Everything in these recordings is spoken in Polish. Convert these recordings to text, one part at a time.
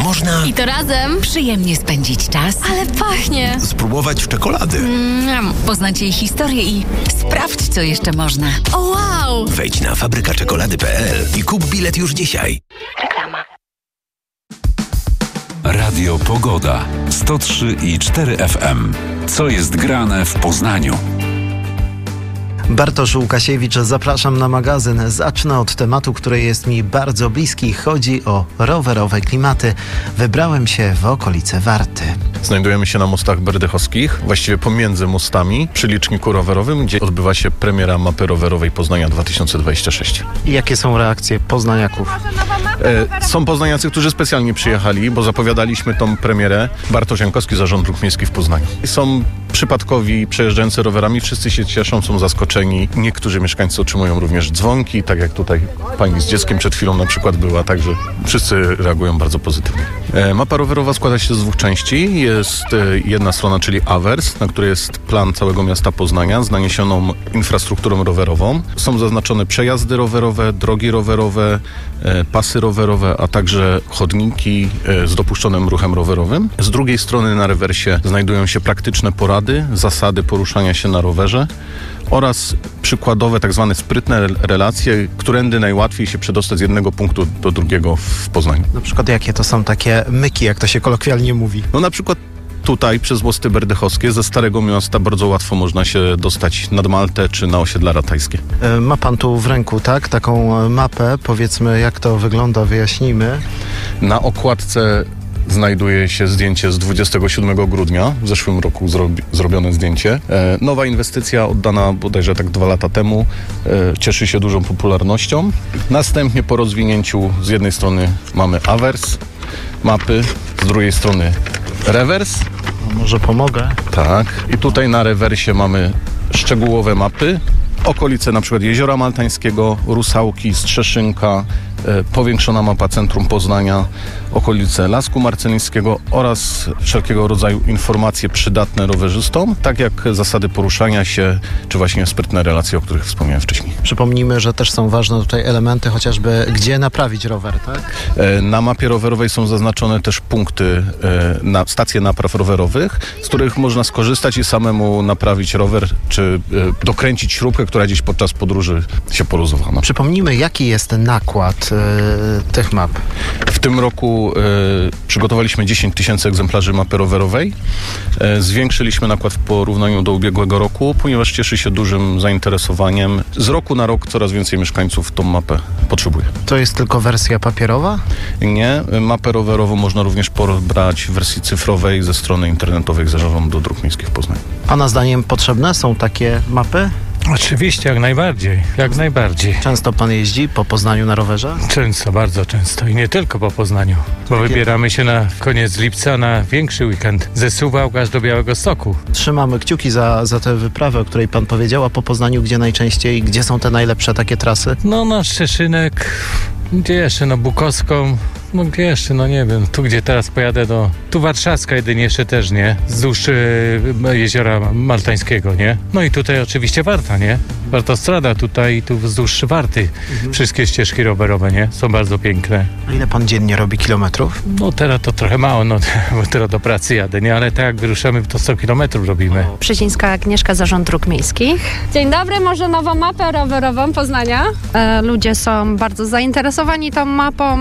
Można I to razem Przyjemnie spędzić czas, ale pachnie. spróbować czekolady. poznać jej historię i sprawdź, co jeszcze można. O wow! Wejdź na fabrykaczekolady.pl i kup bilet już dzisiaj. Reklama. Radio Pogoda 103,4 FM. Co jest grane w Poznaniu? Bartosz Łukasiewicz, zapraszam na magazyn. Zacznę od tematu, który jest mi bardzo bliski. Chodzi o rowerowe klimaty. Wybrałem się w okolice Warty. Znajdujemy się na mostach berdychowskich, właściwie pomiędzy mostami, przy liczniku rowerowym, gdzie odbywa się premiera mapy rowerowej Poznania 2026. I jakie są reakcje poznaniaków? Są poznaniacy, którzy specjalnie przyjechali, bo zapowiadaliśmy tą premierę. Bartosz Jankowski, Zarząd Dróg Miejskich w Poznaniu. Są przypadkowi przejeżdżający rowerami, wszyscy się cieszą, są zaskoczeni. Niektórzy mieszkańcy otrzymują również dzwonki, tak jak tutaj pani z dzieckiem przed chwilą na przykład była, także wszyscy reagują bardzo pozytywnie. Mapa rowerowa składa się z dwóch części. Jest jedna strona, czyli awers, na której jest plan całego miasta Poznania z naniesioną infrastrukturą rowerową. Są zaznaczone przejazdy rowerowe, drogi rowerowe, pasy rowerowe, a także chodniki z dopuszczonym ruchem rowerowym. Z drugiej strony na rewersie znajdują się praktyczne porady, zasady poruszania się na rowerze oraz przykładowe tak zwane sprytne relacje, którędy najłatwiej się przedostać z jednego punktu do drugiego w Poznaniu. Na przykład jakie to są takie myki, jak to się kolokwialnie mówi? No na przykład tutaj przez mosty berdychowskie ze Starego Miasta bardzo łatwo można się dostać nad Maltę czy na osiedla ratajskie. Ma pan tu w ręku, tak? Taką mapę. Powiedzmy, jak to wygląda, wyjaśnijmy. Na okładce znajduje się zdjęcie z 27 grudnia, w zeszłym roku zrobione zdjęcie. Nowa inwestycja oddana bodajże tak 2 lata temu, cieszy się dużą popularnością. Następnie po rozwinięciu z jednej strony mamy awers, mapy, z drugiej strony rewers. Może pomogę? Tak. I tutaj na rewersie mamy szczegółowe mapy. Okolice na przykład Jeziora Maltańskiego, Rusałki, Strzeszynka, powiększona mapa centrum Poznania, okolice Lasku Marcelińskiego oraz wszelkiego rodzaju informacje przydatne rowerzystom, tak jak zasady poruszania się, czy właśnie sprytne relacje, o których wspomniałem wcześniej. Przypomnijmy, że też są ważne tutaj elementy, chociażby gdzie naprawić rower, tak? Na mapie rowerowej są zaznaczone też punkty, stacje napraw rowerowych, z których można skorzystać i samemu naprawić rower, czy dokręcić śrubkę, która gdzieś podczas podróży się poluzowała. Przypomnijmy, jaki jest nakład tych map. W tym roku przygotowaliśmy 10 000 egzemplarzy mapy rowerowej. Zwiększyliśmy nakład w porównaniu do ubiegłego roku, ponieważ cieszy się dużym zainteresowaniem. Z roku na rok coraz więcej mieszkańców tą mapę potrzebuje. To jest tylko wersja papierowa? Nie. Mapę rowerową można również pobrać w wersji cyfrowej ze strony internetowej Zarządu Dróg Miejskich w Poznaniu. Pana zdaniem potrzebne są takie mapy? Oczywiście, jak najbardziej, jak najbardziej. Często pan jeździ po Poznaniu na rowerze? Często, bardzo często i nie tylko po Poznaniu, bo wybieramy się na koniec lipca na większy weekend ze Suwałk aż do Białegostoku. Trzymamy kciuki za tę wyprawę, o której pan powiedział, a po Poznaniu gdzie najczęściej, gdzie są te najlepsze takie trasy? No na Szczeszynek, gdzie jeszcze, no Bukowską, no gdzie jeszcze, no nie wiem, tu gdzie teraz pojadę tu Warszawska jedynie jeszcze też, nie? Wzdłuż Jeziora Maltańskiego, nie? No i tutaj oczywiście Warta, nie? Wartostrada tutaj, tu wzdłuż Warty. Wszystkie ścieżki rowerowe, nie? Są bardzo piękne. A ile pan dziennie robi kilometrów? No teraz to trochę mało, no bo teraz do pracy jadę, nie? Ale tak jak wyruszamy, to 100 kilometrów robimy. Przycińska Agnieszka, Zarząd Dróg Miejskich. Dzień dobry, może nową mapę rowerową Poznania? Ludzie są bardzo zainteresowani tą mapą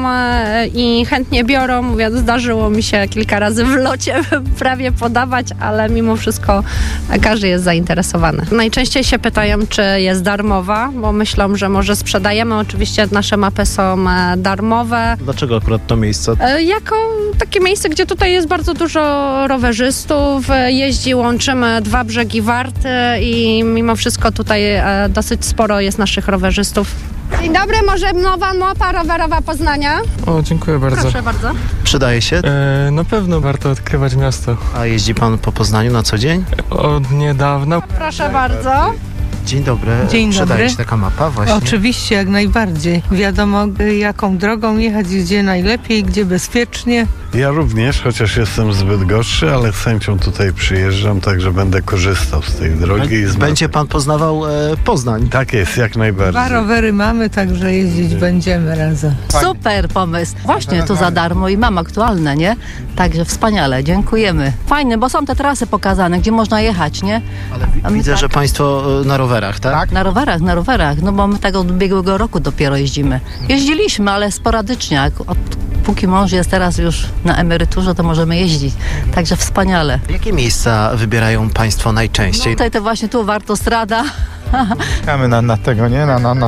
i chętnie biorą. Mówię, zdarzyło mi się kilka razy w locie prawie podawać, ale mimo wszystko każdy jest zainteresowany. Najczęściej się pytają, czy jest darmowa, bo myślą, że może sprzedajemy. Oczywiście nasze mapy są darmowe. Dlaczego akurat to miejsce? Jako takie miejsce, gdzie tutaj jest bardzo dużo rowerzystów, jeździ, łączymy 2 brzegi Warty i mimo wszystko tutaj dosyć sporo jest naszych rowerzystów. Dzień dobry, może nowa mapa rowerowa Poznania? O, dziękuję bardzo. Proszę bardzo. Przydaje się? Na pewno warto odkrywać miasto. A jeździ pan po Poznaniu na co dzień? Od niedawna. Proszę bardzo. Dzień dobry. Dzień Przydaje dobry. się taka mapa właśnie? Oczywiście, jak najbardziej. Wiadomo, jaką drogą jechać, gdzie najlepiej, gdzie bezpiecznie. Ja również, chociaż jestem zbyt gorszy, ale z chęcią tutaj przyjeżdżam, także będę korzystał z tej drogi. i z Będzie pan poznawał Poznań. Tak jest, jak najbardziej. 2 rowery mamy, także jeździć będziemy razem. Super pomysł. Właśnie tu za darmo i mam aktualne, nie? Także wspaniale, dziękujemy. Fajne, bo są te trasy pokazane, gdzie można jechać, nie? Ale widzę, że państwo na rowerach, tak? Na rowerach, no bo my tak od ubiegłego roku dopiero jeździmy. Jeździliśmy, ale sporadycznie. Póki mąż jest teraz już na emeryturze, to możemy jeździć. Także wspaniale. Jakie miejsca wybierają państwo najczęściej? Tutaj to właśnie tu Wartostrada. Czekamy na tego, nie?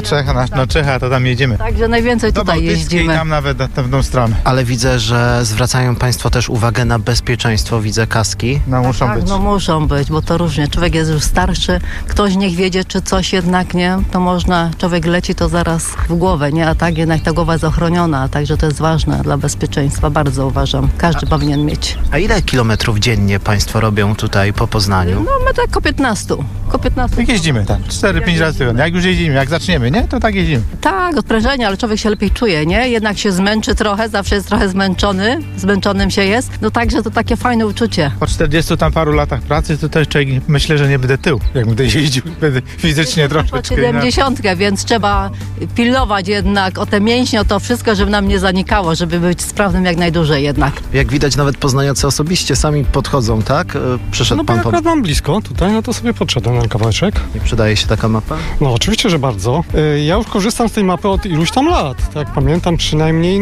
Na Czecha, to tam jedziemy. Także najwięcej tutaj jeździmy. I tam nawet na pewną stronę. Ale widzę, że zwracają państwo też uwagę na bezpieczeństwo. Widzę kaski. Muszą być. No muszą być, bo to różnie. Człowiek jest już starszy, ktoś niech wiedzie, czy coś jednak, nie? To można, człowiek leci to zaraz w głowę, nie? A tak jednak ta głowa jest ochroniona, także to jest ważne dla bezpieczeństwa, bardzo uważam. Każdy powinien mieć. A ile kilometrów dziennie państwo robią tutaj po Poznaniu? No my tak około 15. Jak jeździmy, tak. 4-5 razy w tygodniu. Jak już jeździmy, jak zaczniemy, nie? To tak jeździmy. Tak, odprężenie, ale człowiek się lepiej czuje, nie? Jednak się zmęczy trochę, zawsze jest trochę zmęczonym się jest. No także to takie fajne uczucie. Po 40 tam paru latach pracy, to też człowiek, myślę, że nie będę tył. Jak będę jeździł, będę fizycznie troszeczkę. Po 70, więc trzeba pilnować jednak o te mięśnie, o to wszystko, żeby nam nie zanikało, żeby być sprawnym jak najdłużej jednak. Jak widać, nawet poznaniacy osobiście sami podchodzą, tak? Przyszedł No bo pan jak akurat mam blisko tutaj, no to sobie podszedłem na kawałeczek. Nie przydaje się taka mapa? No oczywiście, że bardzo. Ja już korzystam z tej mapy od iluś tam lat. Tak pamiętam, przynajmniej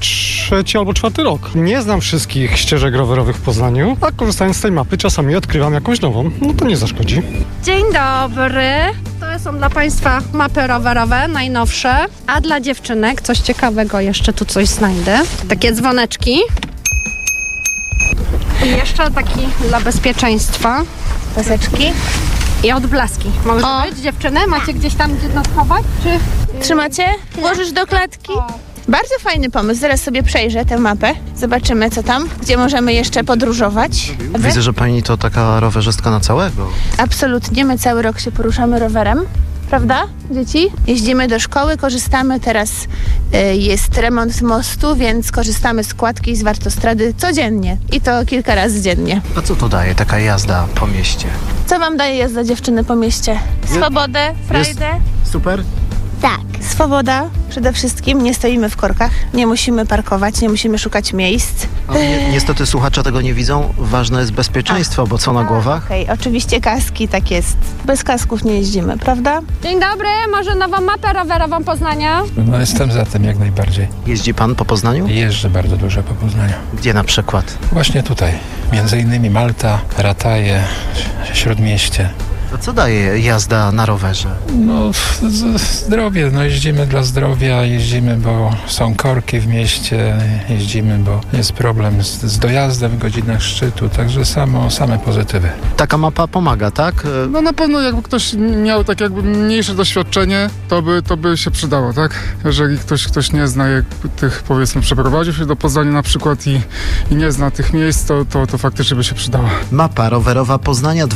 3. albo 4. rok. Nie znam wszystkich ścieżek rowerowych w Poznaniu, a korzystając z tej mapy czasami odkrywam jakąś nową. No to nie zaszkodzi. Dzień dobry. To są dla państwa mapy rowerowe, najnowsze. A dla dziewczynek coś ciekawego, jeszcze tu coś znajdę. Takie dzwoneczki. I jeszcze taki dla bezpieczeństwa. Paseczki. I odblaski. Może być, dziewczyny? Macie gdzieś tam gdzie nas chować? Czy... Trzymacie? Włożysz do klatki? Bardzo fajny pomysł. Zaraz sobie przejrzę tę mapę. Zobaczymy, co tam, gdzie możemy jeszcze podróżować. Widzę, że pani to taka rowerzystka na całego. Absolutnie. My cały rok się poruszamy rowerem. Prawda, dzieci? Jeździmy do szkoły, korzystamy. Teraz jest remont mostu, więc korzystamy z kładki i z Wartostrady codziennie. I to kilka razy dziennie. A co to daje taka jazda po mieście? Co wam daje jazda dziewczyny po mieście? Swobodę, frajdę? Super. Tak. Swoboda przede wszystkim. Nie stoimy w korkach, nie musimy parkować, nie musimy szukać miejsc. Niestety słuchacze tego nie widzą. Ważne jest bezpieczeństwo, bo co na głowach? Okej, oczywiście kaski, tak jest. Bez kasków nie jeździmy, prawda? Dzień dobry, może nową mapę rowerową Poznania? No jestem za tym jak najbardziej. Jeździ pan po Poznaniu? Jeżdżę bardzo dużo po Poznaniu. Gdzie na przykład? Właśnie tutaj. Między innymi Malta, Rataje, Śródmieście. A co daje jazda na rowerze? No zdrowie, no jeździmy dla zdrowia, jeździmy, bo są korki w mieście, jeździmy, bo jest problem z dojazdem w godzinach szczytu, także same pozytywy. Taka mapa pomaga, tak? No na pewno jakby ktoś miał tak jakby mniejsze doświadczenie, to by się przydało, tak? Jeżeli ktoś nie zna tych, powiedzmy, przeprowadził się do Poznania na przykład i nie zna tych miejsc, to faktycznie by się przydała. Mapa rowerowa Poznania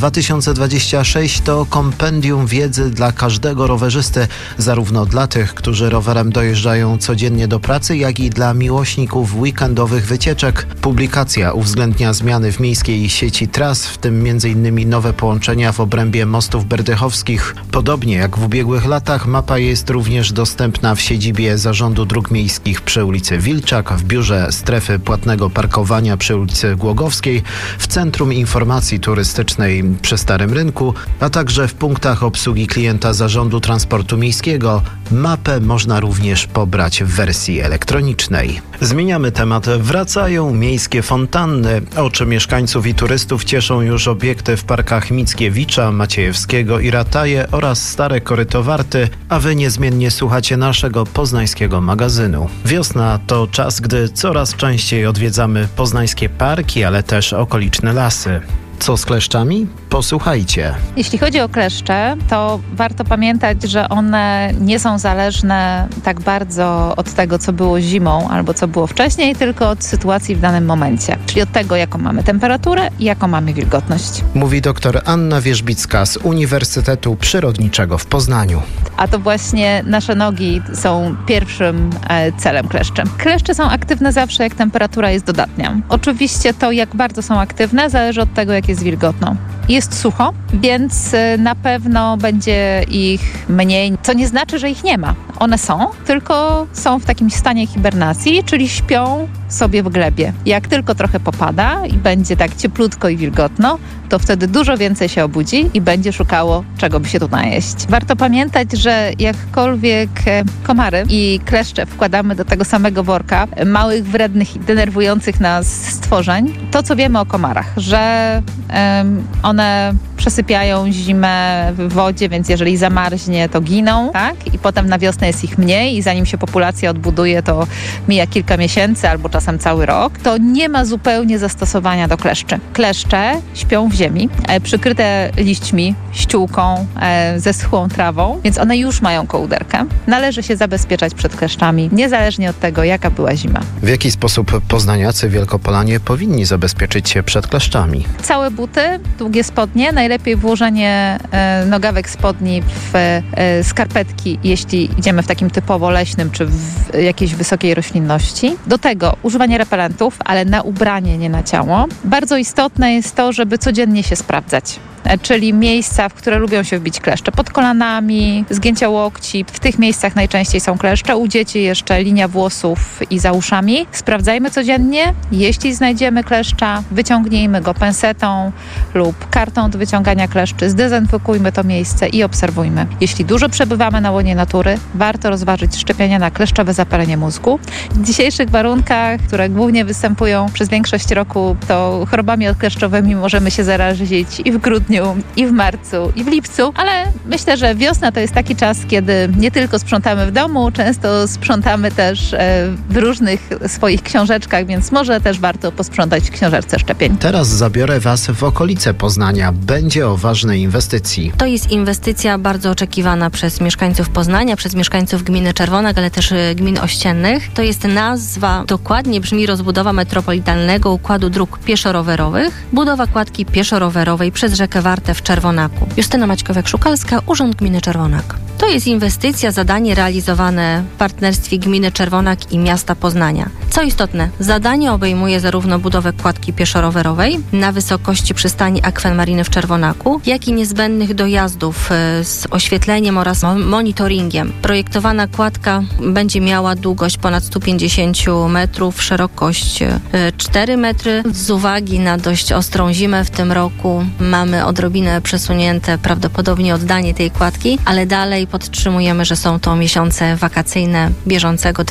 2026 to kompendium wiedzy dla każdego rowerzysty, zarówno dla tych, którzy rowerem dojeżdżają codziennie do pracy, jak i dla miłośników weekendowych wycieczek. Publikacja uwzględnia zmiany w miejskiej sieci tras, w tym m.in. nowe połączenia w obrębie mostów berdychowskich. Podobnie jak w ubiegłych latach, mapa jest również dostępna w siedzibie Zarządu Dróg Miejskich przy ulicy Wilczak, w biurze strefy płatnego parkowania przy ulicy Głogowskiej, w Centrum Informacji Turystycznej przy Starym Rynku, a także w punktach obsługi klienta Zarządu Transportu Miejskiego. Mapę można również pobrać w wersji elektronicznej. Zmieniamy temat. Wracają miejskie fontanny. Oczy mieszkańców i turystów cieszą już obiekty w parkach Mickiewicza, Maciejewskiego i Rataje oraz Stare Koryto Warty, a wy niezmiennie słuchacie naszego poznańskiego magazynu. Wiosna to czas, gdy coraz częściej odwiedzamy poznańskie parki, ale też okoliczne lasy. Co z kleszczami? Posłuchajcie. Jeśli chodzi o kleszcze, to warto pamiętać, że one nie są zależne tak bardzo od tego, co było zimą albo co było wcześniej, tylko od sytuacji w danym momencie. Czyli od tego, jaką mamy temperaturę i jaką mamy wilgotność. Mówi dr Anna Wierzbicka z Uniwersytetu Przyrodniczego w Poznaniu. A to właśnie nasze nogi są pierwszym celem kleszczy. Kleszcze są aktywne zawsze, jak temperatura jest dodatnia. Oczywiście to, jak bardzo są aktywne, zależy od tego, jak jest wilgotno. Jest sucho, więc na pewno będzie ich mniej, co nie znaczy, że ich nie ma. One są, tylko są w takim stanie hibernacji, czyli śpią sobie w glebie. Jak tylko trochę popada i będzie tak cieplutko i wilgotno, to wtedy dużo więcej się obudzi i będzie szukało, czego by się tu najeść. Warto pamiętać, że jakkolwiek komary i kleszcze wkładamy do tego samego worka małych, wrednych i denerwujących nas stworzeń, to co wiemy o komarach, że one przesypiają zimę w wodzie, więc jeżeli zamarznie, to giną, tak? I potem na wiosnę jest ich mniej i zanim się populacja odbuduje, to mija kilka miesięcy albo czasem cały rok. To nie ma zupełnie zastosowania do kleszczy. Kleszcze śpią w ziemi, przykryte liśćmi, ściółką, zeschłą trawą, więc one już mają kołderkę. Należy się zabezpieczać przed kleszczami, niezależnie od tego, jaka była zima. W jaki sposób poznaniacy wielkopolanie powinni zabezpieczyć się przed kleszczami? Całe buty, długie spodnie, najlepiej włożenie nogawek spodni w skarpetki, jeśli idziemy w takim typowo leśnym czy w jakiejś wysokiej roślinności. Do tego używanie repelentów, ale na ubranie, nie na ciało. Bardzo istotne jest to, żeby codziennie się sprawdzać. Czyli miejsca, w które lubią się wbić kleszcze. Pod kolanami, zgięcia łokci. W tych miejscach najczęściej są kleszcze. U dzieci jeszcze linia włosów i za uszami. Sprawdzajmy codziennie. Jeśli znajdziemy kleszcza, wyciągnijmy go pensetą lub kartą do wyciągania kleszczy. Zdezynfekujmy to miejsce i obserwujmy. Jeśli dużo przebywamy na łonie natury, warto rozważyć szczepienia na kleszczowe zapalenie mózgu. W dzisiejszych warunkach, które głównie występują przez większość roku, to chorobami odkleszczowymi możemy się zarazić i w grudniu, i w marcu, i w lipcu, ale myślę, że wiosna to jest taki czas, kiedy nie tylko sprzątamy w domu, często sprzątamy też w różnych swoich książeczkach, więc może też warto posprzątać w książeczce szczepień. Teraz zabiorę Was w okolice Poznania. Będzie o ważnej inwestycji. To jest inwestycja bardzo oczekiwana przez mieszkańców Poznania, przez mieszkańców gminy Czerwonak, ale też gmin ościennych. To jest nazwa, dokładnie brzmi rozbudowa metropolitalnego układu dróg pieszo-rowerowych, budowa kładki pieszo-rowerowej przez rzekę Wartę w Czerwonaku. Justyna Maćkowiak-Szukalska, Urząd Gminy Czerwonak. To jest inwestycja, zadanie realizowane w partnerstwie Gminy Czerwonak i Miasta Poznania. Co istotne, zadanie obejmuje zarówno budowę kładki pieszo-rowerowej na wysokości przystani Akwenmariny w Czerwonaku, jak i niezbędnych dojazdów z oświetleniem oraz monitoringiem. Projektowana kładka będzie miała długość ponad 150 metrów, szerokość 4 metry. Z uwagi na dość ostrą zimę w tym roku mamy odrobinę przesunięte prawdopodobnie oddanie tej kładki, ale dalej podtrzymujemy, że są to miesiące wakacyjne bieżącego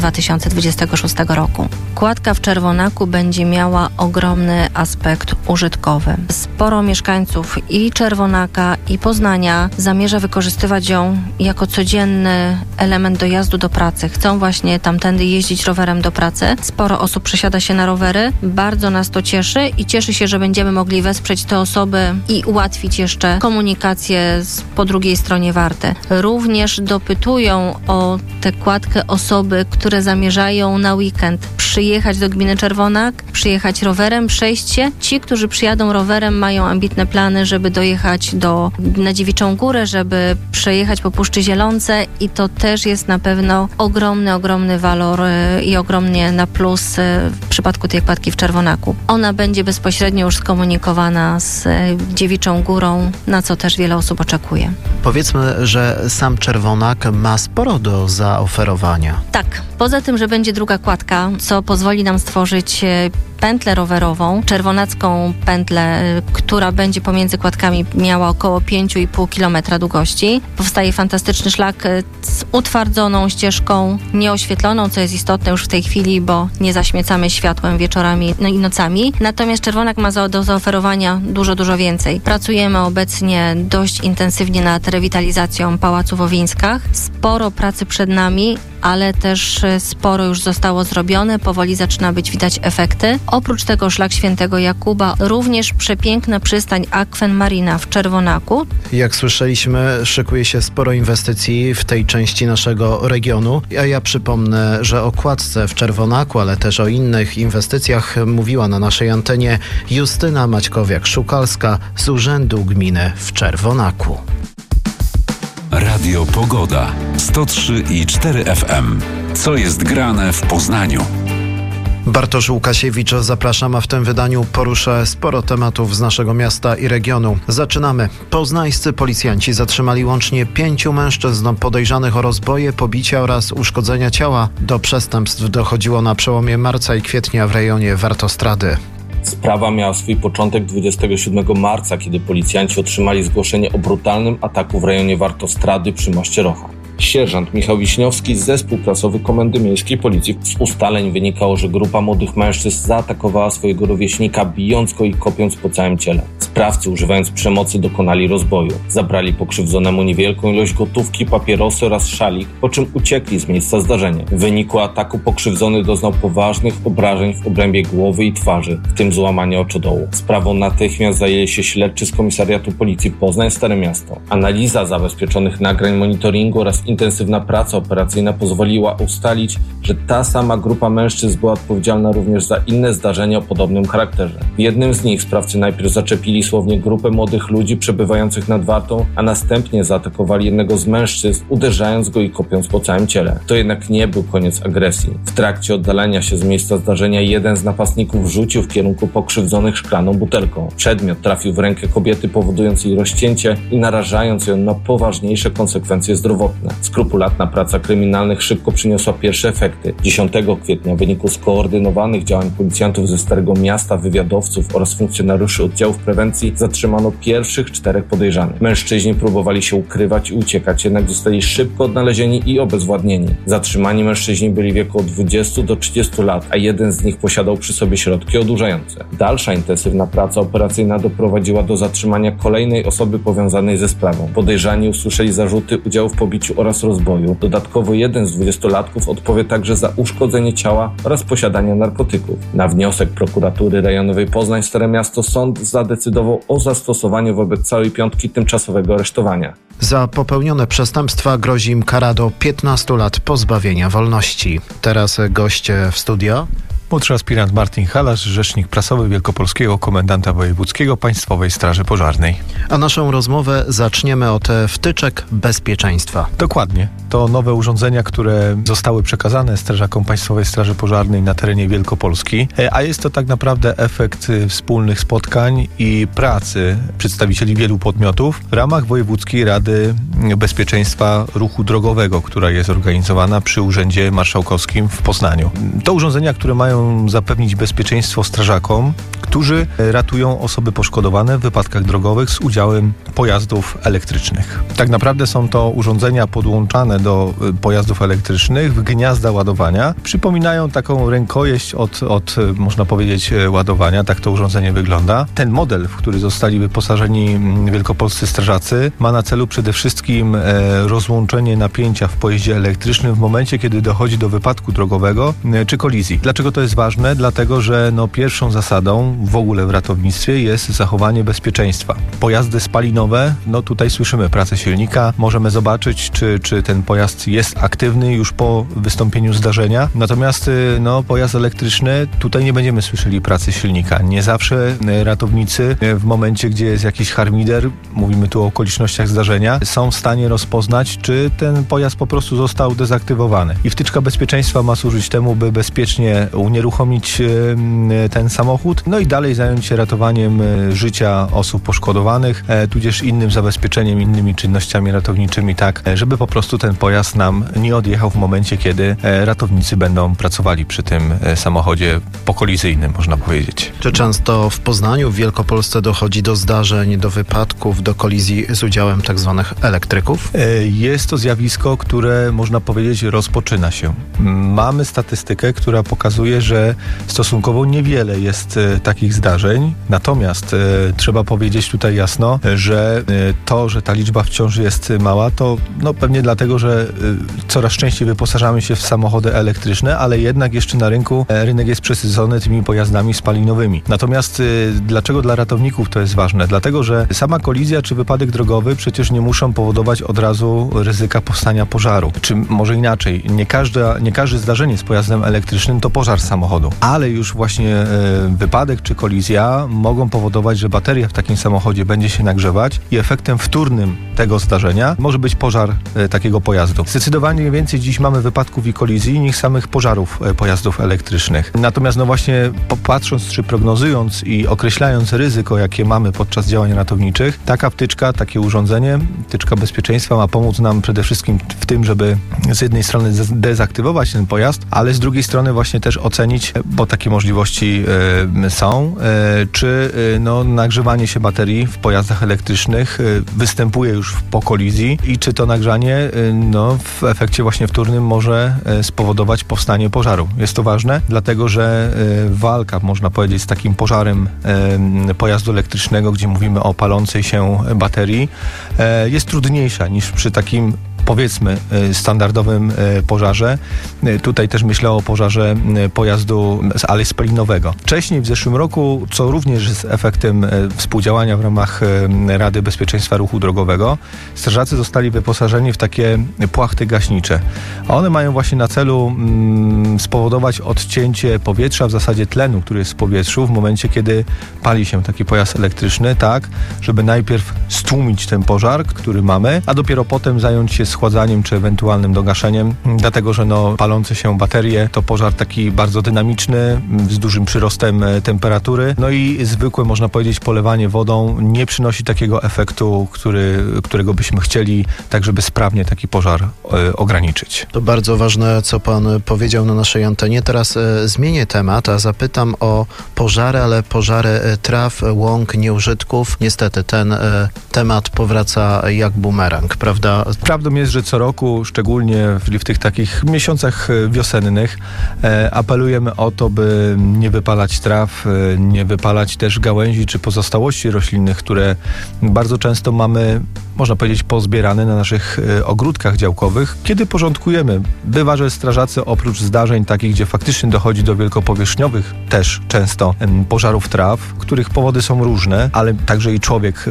2026 roku. Kładka w Czerwonaku będzie miała ogromny aspekt użytkowy. Sporo mieszkańców i Czerwonaka, i Poznania zamierza wykorzystywać ją jako codzienny element dojazdu do pracy. Chcą właśnie tamtędy jeździć rowerem do pracy. Sporo osób przesiada się na rowery. Bardzo nas to cieszy i cieszy się, że będziemy mogli wesprzeć te osoby i ułatwić jeszcze komunikację po drugiej stronie Warty. Również dopytują o tę kładkę osoby, które zamierzają na weekend przyjechać do gminy Czerwonak, przyjechać rowerem, przejść się. Ci, którzy przyjadą rowerem, mają ambitne plany, żeby dojechać na Dziewiczą Górę, żeby przejechać po Puszczy Zielonce i to też jest na pewno ogromny walor i ogromnie na plus w przypadku tej kładki w Czerwonaku. Ona będzie bezpośrednio już skomunikowana z Dziewiczą Górą, na co też wiele osób oczekuje. Powiedzmy, że sam Czerwonak ma sporo do zaoferowania. Tak, poza tym, że będzie druga kładka, co pozwoli nam stworzyć pętlę rowerową, czerwonacką pętlę, która będzie pomiędzy kładkami miała około 5,5 km długości. Powstaje fantastyczny szlak z utwardzoną ścieżką, nieoświetloną, co jest istotne już w tej chwili, bo nie zaśmiecamy światłem wieczorami i nocami. Natomiast Czerwonak ma do zaoferowania dużo więcej. Pracujemy obecnie dość intensywnie nad rewitalizacją Pałacu w Owińskach. Sporo pracy przed nami, ale też sporo już zostało zrobione, powoli zaczyna być widać efekty. Oprócz tego szlak Świętego Jakuba, również przepiękna przystań Aquen Marina w Czerwonaku. Jak słyszeliśmy, szykuje się sporo inwestycji w tej części naszego regionu. A ja przypomnę, że o kładce w Czerwonaku, ale też o innych inwestycjach mówiła na naszej antenie Justyna Maćkowiak-Szukalska z Urzędu Gminy w Czerwonaku. Radio Pogoda 103,4 FM. Co jest grane w Poznaniu? Bartosz Łukasiewicz, zapraszam, a w tym wydaniu poruszę sporo tematów z naszego miasta i regionu. Zaczynamy. Poznańscy policjanci zatrzymali łącznie 5 mężczyzn podejrzanych o rozboje, pobicia oraz uszkodzenia ciała. Do przestępstw dochodziło na przełomie marca i kwietnia w rejonie Wartostrady. Sprawa miała swój początek 27 marca, kiedy policjanci otrzymali zgłoszenie o brutalnym ataku w rejonie Wartostrady przy moście Rocha. Sierżant Michał Wiśniowski, zespół prasowy Komendy Miejskiej Policji. Z ustaleń wynikało, że grupa młodych mężczyzn zaatakowała swojego rówieśnika, bijąc go i kopiąc po całym ciele. Sprawcy, używając przemocy, dokonali rozboju. Zabrali pokrzywdzonemu niewielką ilość gotówki, papierosy oraz szalik, po czym uciekli z miejsca zdarzenia. W wyniku ataku pokrzywdzony doznał poważnych obrażeń w obrębie głowy i twarzy, w tym złamania oczodołu. Sprawą natychmiast zajęli się śledczy z Komisariatu Policji Poznań Stare Miasto. Analiza zabezpieczonych nagrań monitoringu oraz intensywna praca operacyjna pozwoliła ustalić, że ta sama grupa mężczyzn była odpowiedzialna również za inne zdarzenia o podobnym charakterze. W jednym z nich sprawcy najpierw zaczepili słownie grupę młodych ludzi przebywających nad Wartą, a następnie zaatakowali jednego z mężczyzn, uderzając go i kopiąc po całym ciele. To jednak nie był koniec agresji. W trakcie oddalenia się z miejsca zdarzenia jeden z napastników rzucił w kierunku pokrzywdzonych szklaną butelką. Przedmiot trafił w rękę kobiety, powodując jej rozcięcie i narażając ją na poważniejsze konsekwencje zdrowotne. Skrupulatna praca kryminalnych szybko przyniosła pierwsze efekty. 10 kwietnia w wyniku skoordynowanych działań policjantów ze Starego Miasta, wywiadowców oraz funkcjonariuszy oddziałów prewencji zatrzymano pierwszych 4 podejrzanych. Mężczyźni próbowali się ukrywać i uciekać, jednak zostali szybko odnalezieni i obezwładnieni. Zatrzymani mężczyźni byli w wieku od 20 do 30 lat, a jeden z nich posiadał przy sobie środki odurzające. Dalsza intensywna praca operacyjna doprowadziła do zatrzymania kolejnej osoby powiązanej ze sprawą. Podejrzani usłyszeli zarzuty udziału w pobiciu oraz rozboju. Dodatkowo jeden z 20-latków odpowie także za uszkodzenie ciała oraz posiadanie narkotyków. Na wniosek prokuratury rejonowej Poznań Stare Miasto sąd zadecydował o zastosowaniu wobec całej piątki tymczasowego aresztowania. Za popełnione przestępstwa grozi im kara do 15 lat pozbawienia wolności. Teraz goście w studio. Młodszy aspirant Martin Halasz, rzecznik prasowy Wielkopolskiego Komendanta Wojewódzkiego Państwowej Straży Pożarnej. A naszą rozmowę zaczniemy od wtyczek bezpieczeństwa. Dokładnie. To nowe urządzenia, które zostały przekazane strażakom Państwowej Straży Pożarnej na terenie Wielkopolski, a jest to tak naprawdę efekt wspólnych spotkań i pracy przedstawicieli wielu podmiotów w ramach Wojewódzkiej Rady Bezpieczeństwa Ruchu Drogowego, która jest organizowana przy Urzędzie Marszałkowskim w Poznaniu. To urządzenia, które mają zapewnić bezpieczeństwo strażakom, którzy ratują osoby poszkodowane w wypadkach drogowych z udziałem pojazdów elektrycznych. Tak naprawdę są to urządzenia podłączane do pojazdów elektrycznych w gniazda ładowania. Przypominają taką rękojeść od można powiedzieć, ładowania. Tak to urządzenie wygląda. Ten model, w który zostali wyposażeni wielkopolscy strażacy, ma na celu przede wszystkim rozłączenie napięcia w pojeździe elektrycznym w momencie, kiedy dochodzi do wypadku drogowego czy kolizji. Dlaczego to jest ważne? Dlatego, że pierwszą zasadą w ogóle w ratownictwie jest zachowanie bezpieczeństwa. Pojazdy spalinowe, tutaj słyszymy pracę silnika, możemy zobaczyć, czy ten pojazd jest aktywny już po wystąpieniu zdarzenia. Natomiast pojazd elektryczny, tutaj nie będziemy słyszeli pracy silnika. Nie zawsze ratownicy w momencie, gdzie jest jakiś harmider, mówimy tu o okolicznościach zdarzenia, są w stanie rozpoznać, czy ten pojazd po prostu został dezaktywowany. I wtyczka bezpieczeństwa ma służyć temu, by bezpiecznie unieruchomić ten samochód, i dalej zająć się ratowaniem życia osób poszkodowanych, tudzież innym zabezpieczeniem, innymi czynnościami ratowniczymi, tak, żeby po prostu ten pojazd nam nie odjechał w momencie, kiedy ratownicy będą pracowali przy tym samochodzie pokolizyjnym, można powiedzieć. Czy często w Poznaniu, w Wielkopolsce dochodzi do zdarzeń, do wypadków, do kolizji z udziałem tak zwanych elektryków? Jest to zjawisko, które można powiedzieć rozpoczyna się. Mamy statystykę, która pokazuje, że stosunkowo niewiele jest takich takich zdarzeń. Natomiast trzeba powiedzieć tutaj jasno, że to, że ta liczba wciąż jest mała, to pewnie dlatego, że coraz częściej wyposażamy się w samochody elektryczne, ale jednak jeszcze na rynku rynek jest przesycony tymi pojazdami spalinowymi. Natomiast dlaczego dla ratowników to jest ważne? Dlatego, że sama kolizja czy wypadek drogowy przecież nie muszą powodować od razu ryzyka powstania pożaru. Czy może inaczej, nie każde zdarzenie z pojazdem elektrycznym to pożar samochodu, ale już właśnie wypadek czy kolizja mogą powodować, że bateria w takim samochodzie będzie się nagrzewać i efektem wtórnym tego zdarzenia może być pożar takiego pojazdu. Zdecydowanie więcej dziś mamy wypadków i kolizji niż samych pożarów pojazdów elektrycznych. Natomiast właśnie patrząc czy prognozując i określając ryzyko, jakie mamy podczas działań ratowniczych, taka wtyczka, takie urządzenie, wtyczka bezpieczeństwa ma pomóc nam przede wszystkim w tym, żeby z jednej strony dezaktywować ten pojazd, ale z drugiej strony właśnie też ocenić, bo takie możliwości są, czy nagrzewanie się baterii w pojazdach elektrycznych występuje już po kolizji i czy to nagrzanie w efekcie właśnie wtórnym może spowodować powstanie pożaru. Jest to ważne, dlatego że walka, można powiedzieć, z takim pożarem pojazdu elektrycznego, gdzie mówimy o palącej się baterii, jest trudniejsza niż przy takim, powiedzmy, standardowym pożarze. Tutaj też myślę o pożarze pojazdu spalinowego. Wcześniej, w zeszłym roku, co również jest efektem współdziałania w ramach Rady Bezpieczeństwa Ruchu Drogowego, strażacy zostali wyposażeni w takie płachty gaśnicze. One mają właśnie na celu spowodować odcięcie powietrza, w zasadzie tlenu, który jest w powietrzu, w momencie, kiedy pali się taki pojazd elektryczny, tak, żeby najpierw stłumić ten pożar, który mamy, a dopiero potem zająć się schładzaniem czy ewentualnym dogaszeniem, dlatego że palące się baterie to pożar taki bardzo dynamiczny, z dużym przyrostem temperatury, i zwykłe, można powiedzieć, polewanie wodą nie przynosi takiego efektu, którego byśmy chcieli, tak żeby sprawnie taki pożar ograniczyć. To bardzo ważne, co pan powiedział na naszej antenie. Teraz zmienię temat, a zapytam o pożary, ale pożary traw, łąk, nieużytków. Niestety ten temat powraca jak bumerang, prawda? Prawdą jest, że co roku, szczególnie w tych takich miesiącach wiosennych, apelujemy o to, by nie wypalać traw, nie wypalać też gałęzi czy pozostałości roślinnych, które bardzo często mamy, można powiedzieć, pozbierane na naszych ogródkach działkowych, kiedy porządkujemy. Bywa, że strażacy oprócz zdarzeń takich, gdzie faktycznie dochodzi do wielkopowierzchniowych też często pożarów traw, których powody są różne, ale także i człowiek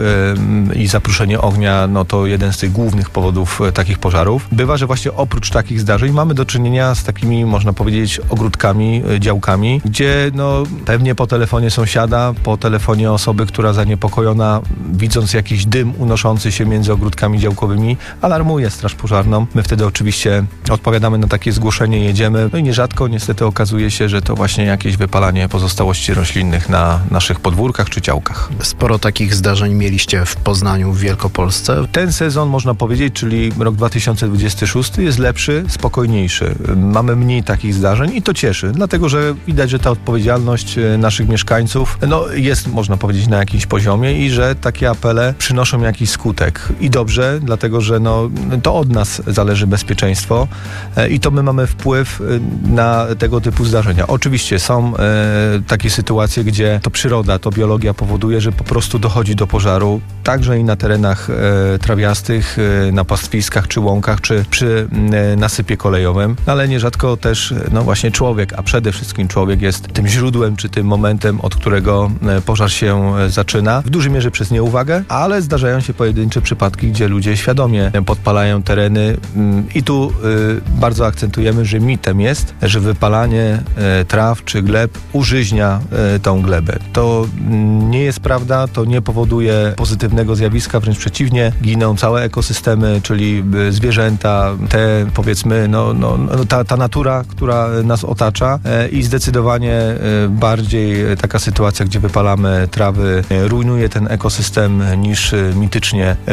i zapruszenie ognia, to jeden z tych głównych powodów takich pożarów. Bywa, że właśnie oprócz takich zdarzeń mamy do czynienia z takimi, można powiedzieć, ogródkami, działkami, gdzie pewnie po telefonie sąsiada, po telefonie osoby, która zaniepokojona, widząc jakiś dym unoszący się między ogródkami działkowymi, alarmuje straż pożarną. My wtedy oczywiście odpowiadamy na takie zgłoszenie, jedziemy. I nierzadko niestety okazuje się, że to właśnie jakieś wypalanie pozostałości roślinnych na naszych podwórkach czy działkach. Sporo takich zdarzeń mieliście w Poznaniu, w Wielkopolsce. Ten sezon, można powiedzieć, czyli rok 2026 jest lepszy, spokojniejszy. Mamy mniej takich zdarzeń i to cieszy, dlatego że widać, że ta odpowiedzialność naszych mieszkańców jest, można powiedzieć, na jakimś poziomie i że takie apele przynoszą jakiś skutek. I dobrze, dlatego że to od nas zależy bezpieczeństwo i to my mamy wpływ na tego typu zdarzenia. Oczywiście są takie sytuacje, gdzie to przyroda, to biologia powoduje, że po prostu dochodzi do pożaru, także i na terenach trawiastych, na pastwiskach czy łąkach, czy przy nasypie kolejowym, ale nierzadko też właśnie człowiek, a przede wszystkim człowiek jest tym źródłem, czy tym momentem, od którego pożar się zaczyna. W dużej mierze przez nieuwagę, ale zdarzają się pojedyncze przypadki, gdzie ludzie świadomie podpalają tereny i tu bardzo akcentujemy, że mitem jest, że wypalanie traw czy gleb użyźnia tą glebę. To nie jest prawda, to nie powoduje pozytywnego zjawiska, wręcz przeciwnie, giną całe ekosystemy, czyli zwierzęta, te, powiedzmy, ta natura, która nas otacza i zdecydowanie bardziej taka sytuacja, gdzie wypalamy trawy, rujnuje ten ekosystem niż mitycznie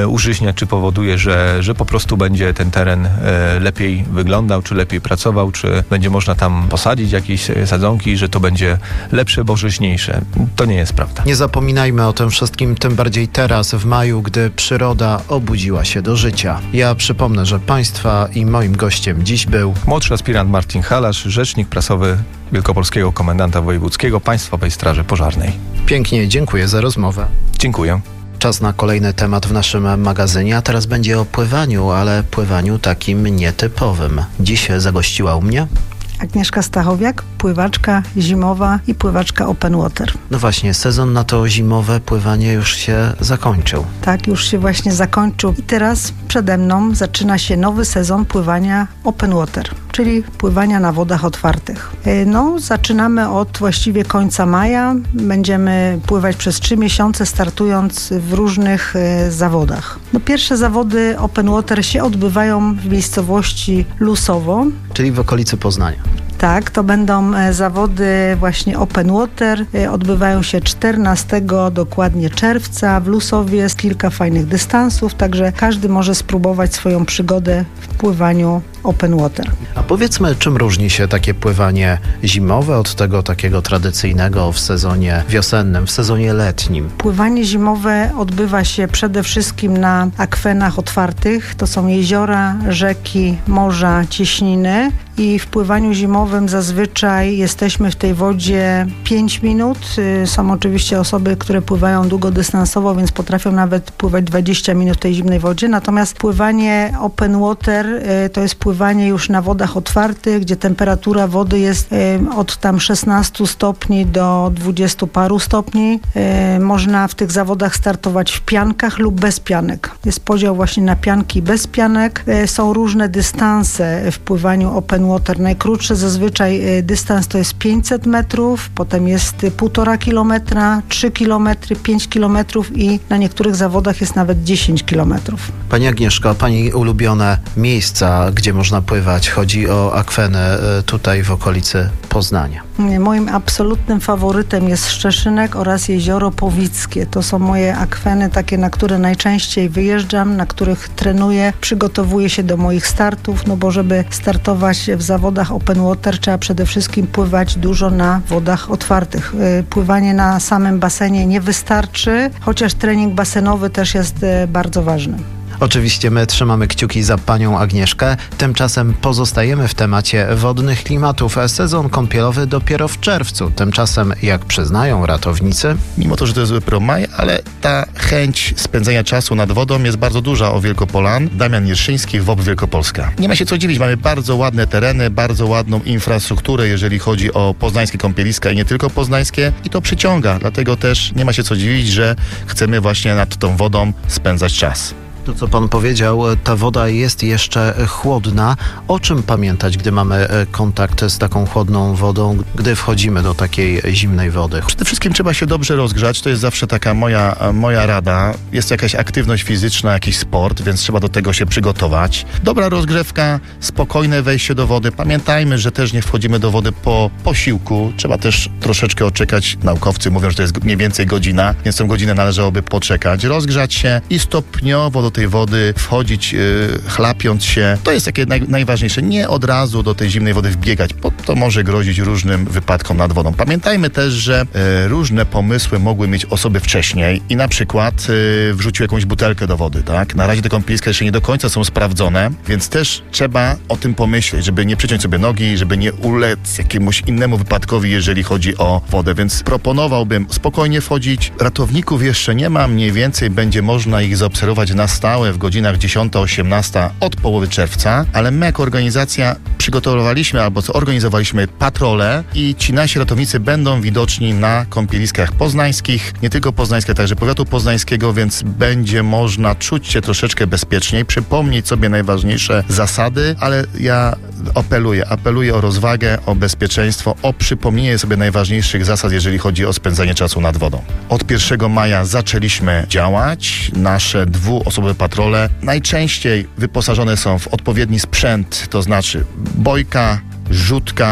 użyźnia, czy powoduje, że po prostu będzie ten teren lepiej wyglądał, czy lepiej pracował, czy będzie można tam posadzić jakieś sadzonki, że to będzie lepsze, bo żyźniejsze. To nie jest prawda. Nie zapominajmy o tym wszystkim, tym bardziej teraz, w maju, gdy przyroda obudziła się do życia. Ja przypomnę, że Państwa i moim gościem dziś był młodszy aspirant Marcin Halasz, rzecznik prasowy Wielkopolskiego Komendanta Wojewódzkiego Państwowej Straży Pożarnej. Pięknie, dziękuję za rozmowę. Dziękuję. Czas na kolejny temat w naszym magazynie, a teraz będzie o pływaniu, ale pływaniu takim nietypowym. Dziś zagościła u mnie Agnieszka Stachowiak, pływaczka zimowa i pływaczka open water. No właśnie, sezon na to zimowe pływanie już się zakończył. Tak, już się właśnie zakończył i teraz przede mną zaczyna się nowy sezon pływania open water, czyli pływania na wodach otwartych. Zaczynamy od właściwie końca maja. Będziemy pływać przez 3 miesiące, startując w różnych zawodach. Pierwsze zawody open water się odbywają w miejscowości Lusowo. Czyli w okolicy Poznania. Tak, to będą zawody właśnie open water. Odbywają się 14 dokładnie czerwca w Lusowie. Jest kilka fajnych dystansów, także każdy może spróbować swoją przygodę w pływaniu open water. A powiedzmy, czym różni się takie pływanie zimowe od tego takiego tradycyjnego w sezonie wiosennym, w sezonie letnim? Pływanie zimowe odbywa się przede wszystkim na akwenach otwartych. To są jeziora, rzeki, morza, cieśniny. I w pływaniu zimowym zazwyczaj jesteśmy w tej wodzie 5 minut. Są oczywiście osoby, które pływają długodystansowo, więc potrafią nawet pływać 20 minut w tej zimnej wodzie. Natomiast pływanie open water to jest pływanie już na wodach otwartych, gdzie temperatura wody jest od tam 16 stopni do 20 paru stopni. Można w tych zawodach startować w piankach lub bez pianek. Jest podział właśnie na pianki bez pianek. Są różne dystanse w pływaniu open water. Najkrótszy zazwyczaj dystans to jest 500 metrów, potem jest 1,5 kilometra, 3 kilometry, 5 kilometrów i na niektórych zawodach jest nawet 10 kilometrów. Pani Agnieszko, Pani ulubione miejsca, gdzie można pływać? Chodzi o akweny tutaj w okolicy Poznania. Moim absolutnym faworytem jest Szczeszynek oraz Jezioro Powickie. To są moje akweny takie, na które najczęściej wyjeżdżam, na których trenuję, przygotowuję się do moich startów, bo żeby startować w zawodach open water trzeba przede wszystkim pływać dużo na wodach otwartych. Pływanie na samym basenie nie wystarczy, chociaż trening basenowy też jest bardzo ważny. Oczywiście my trzymamy kciuki za Panią Agnieszkę. Tymczasem pozostajemy w temacie wodnych klimatów. Sezon kąpielowy dopiero w czerwcu. Tymczasem, jak przyznają ratownicy... Mimo to, że to jest dopiero maj, ale ta chęć spędzania czasu nad wodą jest bardzo duża o Wielkopolan. Damian Jerszyński, WOP Wielkopolska. Nie ma się co dziwić, mamy bardzo ładne tereny, bardzo ładną infrastrukturę, jeżeli chodzi o poznańskie kąpieliska i nie tylko poznańskie. I to przyciąga, dlatego też nie ma się co dziwić, że chcemy właśnie nad tą wodą spędzać czas. To, co Pan powiedział, ta woda jest jeszcze chłodna. O czym pamiętać, gdy mamy kontakt z taką chłodną wodą, gdy wchodzimy do takiej zimnej wody? Przede wszystkim trzeba się dobrze rozgrzać. To jest zawsze taka moja rada. Jest jakaś aktywność fizyczna, jakiś sport, więc trzeba do tego się przygotować. Dobra rozgrzewka, spokojne wejście do wody. Pamiętajmy, że też nie wchodzimy do wody po posiłku. Trzeba też troszeczkę odczekać. Naukowcy mówią, że to jest mniej więcej godzina, więc tą godzinę należałoby poczekać. Rozgrzać się i stopniowo do tej wody wchodzić, chlapiąc się. To jest takie najważniejsze. Nie od razu do tej zimnej wody wbiegać, bo to może grozić różnym wypadkom nad wodą. Pamiętajmy też, że różne pomysły mogły mieć osoby wcześniej i na przykład wrzucił jakąś butelkę do wody, tak? Na razie te kąpieliska jeszcze nie do końca są sprawdzone, więc też trzeba o tym pomyśleć, żeby nie przyciąć sobie nogi, żeby nie ulec jakiemuś innemu wypadkowi, jeżeli chodzi o wodę, więc proponowałbym spokojnie wchodzić. Ratowników jeszcze nie ma, mniej więcej będzie można ich zaobserwować na stałe w godzinach 10-18 od połowy czerwca, ale my jako organizacja przygotowaliśmy albo zorganizowaliśmy patrole i ci nasi ratownicy będą widoczni na kąpieliskach poznańskich, nie tylko poznańskie, także powiatu poznańskiego, więc będzie można czuć się troszeczkę bezpieczniej, przypomnieć sobie najważniejsze zasady, ale ja apeluję o rozwagę, o bezpieczeństwo, o przypomnienie sobie najważniejszych zasad, jeżeli chodzi o spędzanie czasu nad wodą. Od 1 maja zaczęliśmy działać. Nasze dwuosobowe patrole najczęściej wyposażone są w odpowiedni sprzęt, to znaczy bojka, rzutka,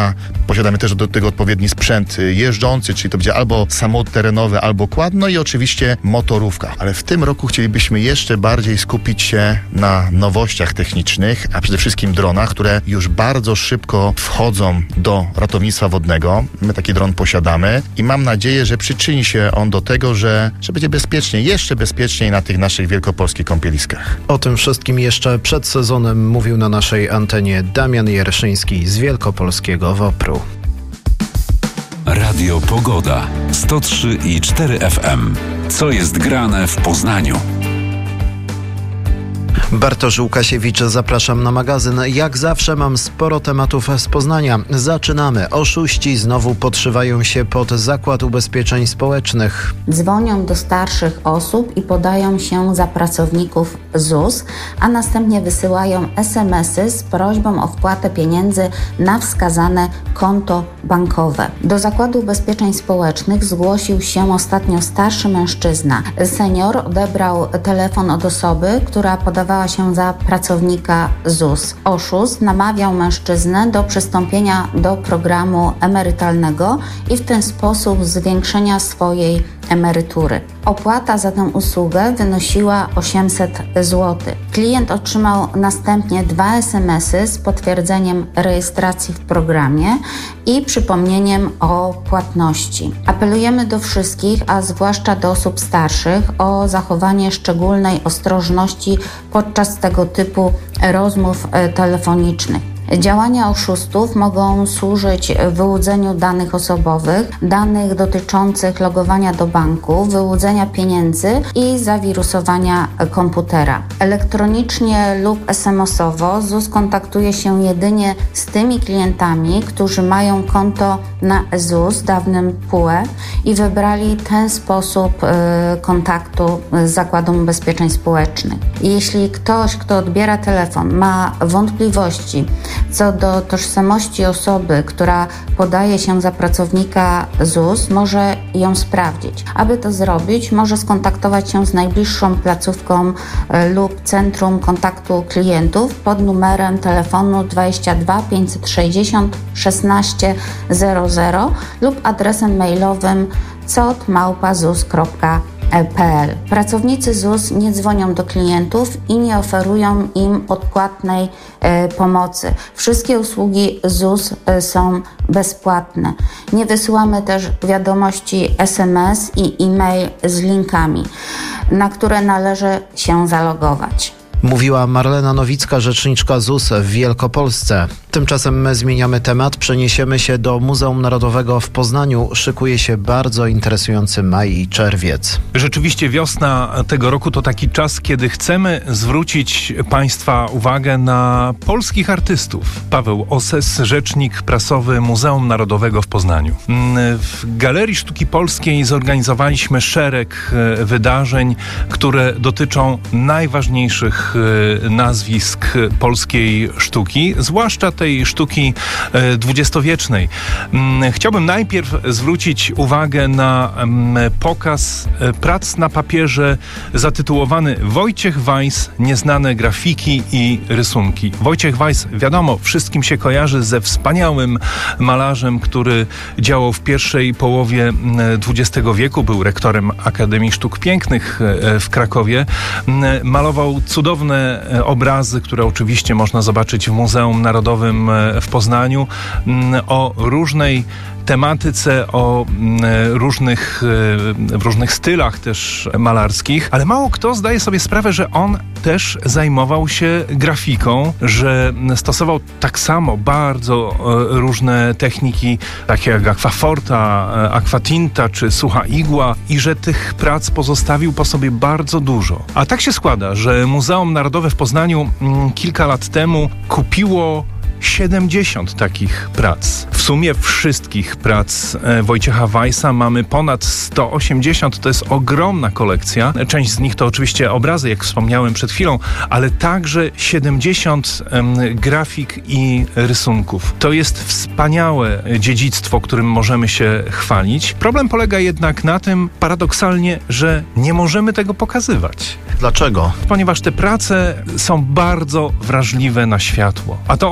Posiadamy też do tego odpowiedni sprzęt jeżdżący, czyli to będzie albo samochód terenowy, albo quad, no i oczywiście motorówka. Ale w tym roku chcielibyśmy jeszcze bardziej skupić się na nowościach technicznych, a przede wszystkim dronach, które już bardzo szybko wchodzą do ratownictwa wodnego. My taki dron posiadamy i mam nadzieję, że przyczyni się on do tego, że będzie bezpieczniej, jeszcze bezpieczniej na tych naszych wielkopolskich kąpieliskach. O tym wszystkim jeszcze przed sezonem mówił na naszej antenie Damian Jerszyński z Wielkopolskiego WOPR-u. Radio Pogoda 103,4 FM. Co jest grane w Poznaniu? Bartosz Łukasiewicz, zapraszam na magazyn. Jak zawsze mam sporo tematów z Poznania. Zaczynamy. Oszuści znowu podszywają się pod Zakład Ubezpieczeń Społecznych. Dzwonią do starszych osób i podają się za pracowników ZUS, a następnie wysyłają SMS-y z prośbą o wpłatę pieniędzy na wskazane konto bankowe. Do Zakładu Ubezpieczeń Społecznych zgłosił się ostatnio starszy mężczyzna. Senior odebrał telefon od osoby, która podawała się za pracownika ZUS. Oszust namawiał mężczyznę do przystąpienia do programu emerytalnego i w ten sposób zwiększenia swojej emerytury. Opłata za tę usługę wynosiła 800 zł. Klient otrzymał następnie 2 SMS-y z potwierdzeniem rejestracji w programie i przypomnieniem o płatności. Apelujemy do wszystkich, a zwłaszcza do osób starszych, o zachowanie szczególnej ostrożności podczas tego typu rozmów telefonicznych. Działania oszustów mogą służyć wyłudzeniu danych osobowych, danych dotyczących logowania do banku, wyłudzenia pieniędzy i zawirusowania komputera. Elektronicznie lub SMS-owo ZUS kontaktuje się jedynie z tymi klientami, którzy mają konto na ZUS, dawnym PUE, i wybrali ten sposób kontaktu z Zakładem Ubezpieczeń Społecznych. Jeśli ktoś, kto odbiera telefon, ma wątpliwości co do tożsamości osoby, która podaje się za pracownika ZUS, może ją sprawdzić. Aby to zrobić, może skontaktować się z najbliższą placówką lub Centrum Kontaktu Klientów pod numerem telefonu 22 560 16 00 lub adresem mailowym cot@zus.pl. Pracownicy ZUS nie dzwonią do klientów i nie oferują im odpłatnej pomocy. Wszystkie usługi ZUS są bezpłatne. Nie wysyłamy też wiadomości SMS i e-mail z linkami, na które należy się zalogować. Mówiła Marlena Nowicka, rzeczniczka ZUS w Wielkopolsce. Tymczasem my zmieniamy temat, przeniesiemy się do Muzeum Narodowego w Poznaniu. Szykuje się bardzo interesujący maj i czerwiec. Rzeczywiście wiosna tego roku to taki czas, kiedy chcemy zwrócić Państwa uwagę na polskich artystów. Paweł Oses, rzecznik prasowy Muzeum Narodowego w Poznaniu. W Galerii Sztuki Polskiej zorganizowaliśmy szereg wydarzeń, które dotyczą najważniejszych nazwisk polskiej sztuki, zwłaszcza tej sztuki dwudziestowiecznej. Chciałbym najpierw zwrócić uwagę na pokaz prac na papierze zatytułowany Wojciech Weiss, nieznane grafiki i rysunki. Wojciech Weiss, wiadomo, wszystkim się kojarzy ze wspaniałym malarzem, który działał w pierwszej połowie XX wieku, był rektorem Akademii Sztuk Pięknych w Krakowie. Malował cudowne obrazy, które oczywiście można zobaczyć w Muzeum Narodowym w Poznaniu, o różnej tematyce, o różnych stylach też malarskich, ale mało kto zdaje sobie sprawę, że on też zajmował się grafiką, że stosował tak samo bardzo różne techniki, takie jak aquaforta, aquatinta czy sucha igła, i że tych prac pozostawił po sobie bardzo dużo. A tak się składa, że Muzeum Narodowe w Poznaniu kilka lat temu kupiło 70 takich prac. W sumie wszystkich prac Wojciecha Weissa mamy ponad 180. To jest ogromna kolekcja. Część z nich to oczywiście obrazy, jak wspomniałem przed chwilą, ale także 70 grafik i rysunków. To jest wspaniałe dziedzictwo, którym możemy się chwalić. Problem polega jednak na tym, paradoksalnie, że nie możemy tego pokazywać. Dlaczego? Ponieważ te prace są bardzo wrażliwe na światło. A to oznacza,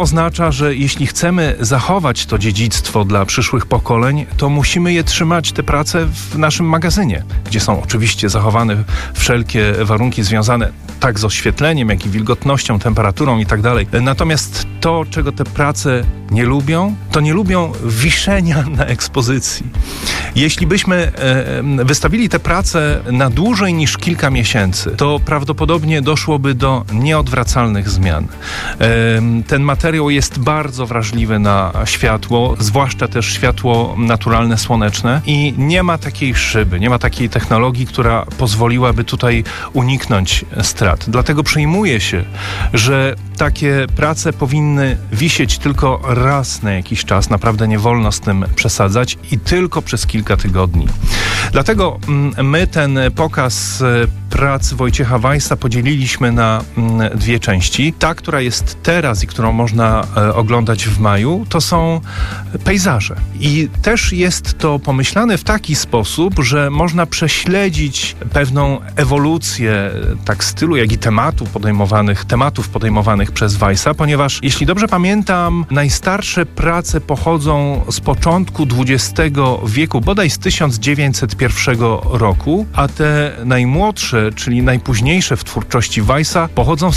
oznacza, że jeśli chcemy zachować to dziedzictwo dla przyszłych pokoleń, to musimy je trzymać, te prace, w naszym magazynie, gdzie są oczywiście zachowane wszelkie warunki związane tak z oświetleniem, jak i wilgotnością, temperaturą i tak dalej. Natomiast to, czego te prace nie lubią, to nie lubią wiszenia na ekspozycji. Jeśli byśmy wystawili te prace na dłużej niż kilka miesięcy, to prawdopodobnie doszłoby do nieodwracalnych zmian. Ten materiał jest bardzo wrażliwy na światło, zwłaszcza też światło naturalne, słoneczne i nie ma takiej szyby, nie ma takiej technologii, która pozwoliłaby tutaj uniknąć strat. Dlatego przyjmuje się, że takie prace powinny wisieć tylko raz na jakiś czas. Naprawdę nie wolno z tym przesadzać i tylko przez kilka tygodni. Dlatego my ten pokaz prac Wojciecha Weissa podzieliliśmy na dwie części. Ta, która jest teraz i którą można oglądać w maju, to są pejzaże. I też jest to pomyślane w taki sposób, że można prześledzić pewną ewolucję tak stylu, jak i tematów podejmowanych przez Weissa, ponieważ jeśli dobrze pamiętam, najstarsze prace pochodzą z początku XX wieku, bodaj z 1901 roku, a te najmłodsze, czyli najpóźniejsze w twórczości Weissa, pochodzą z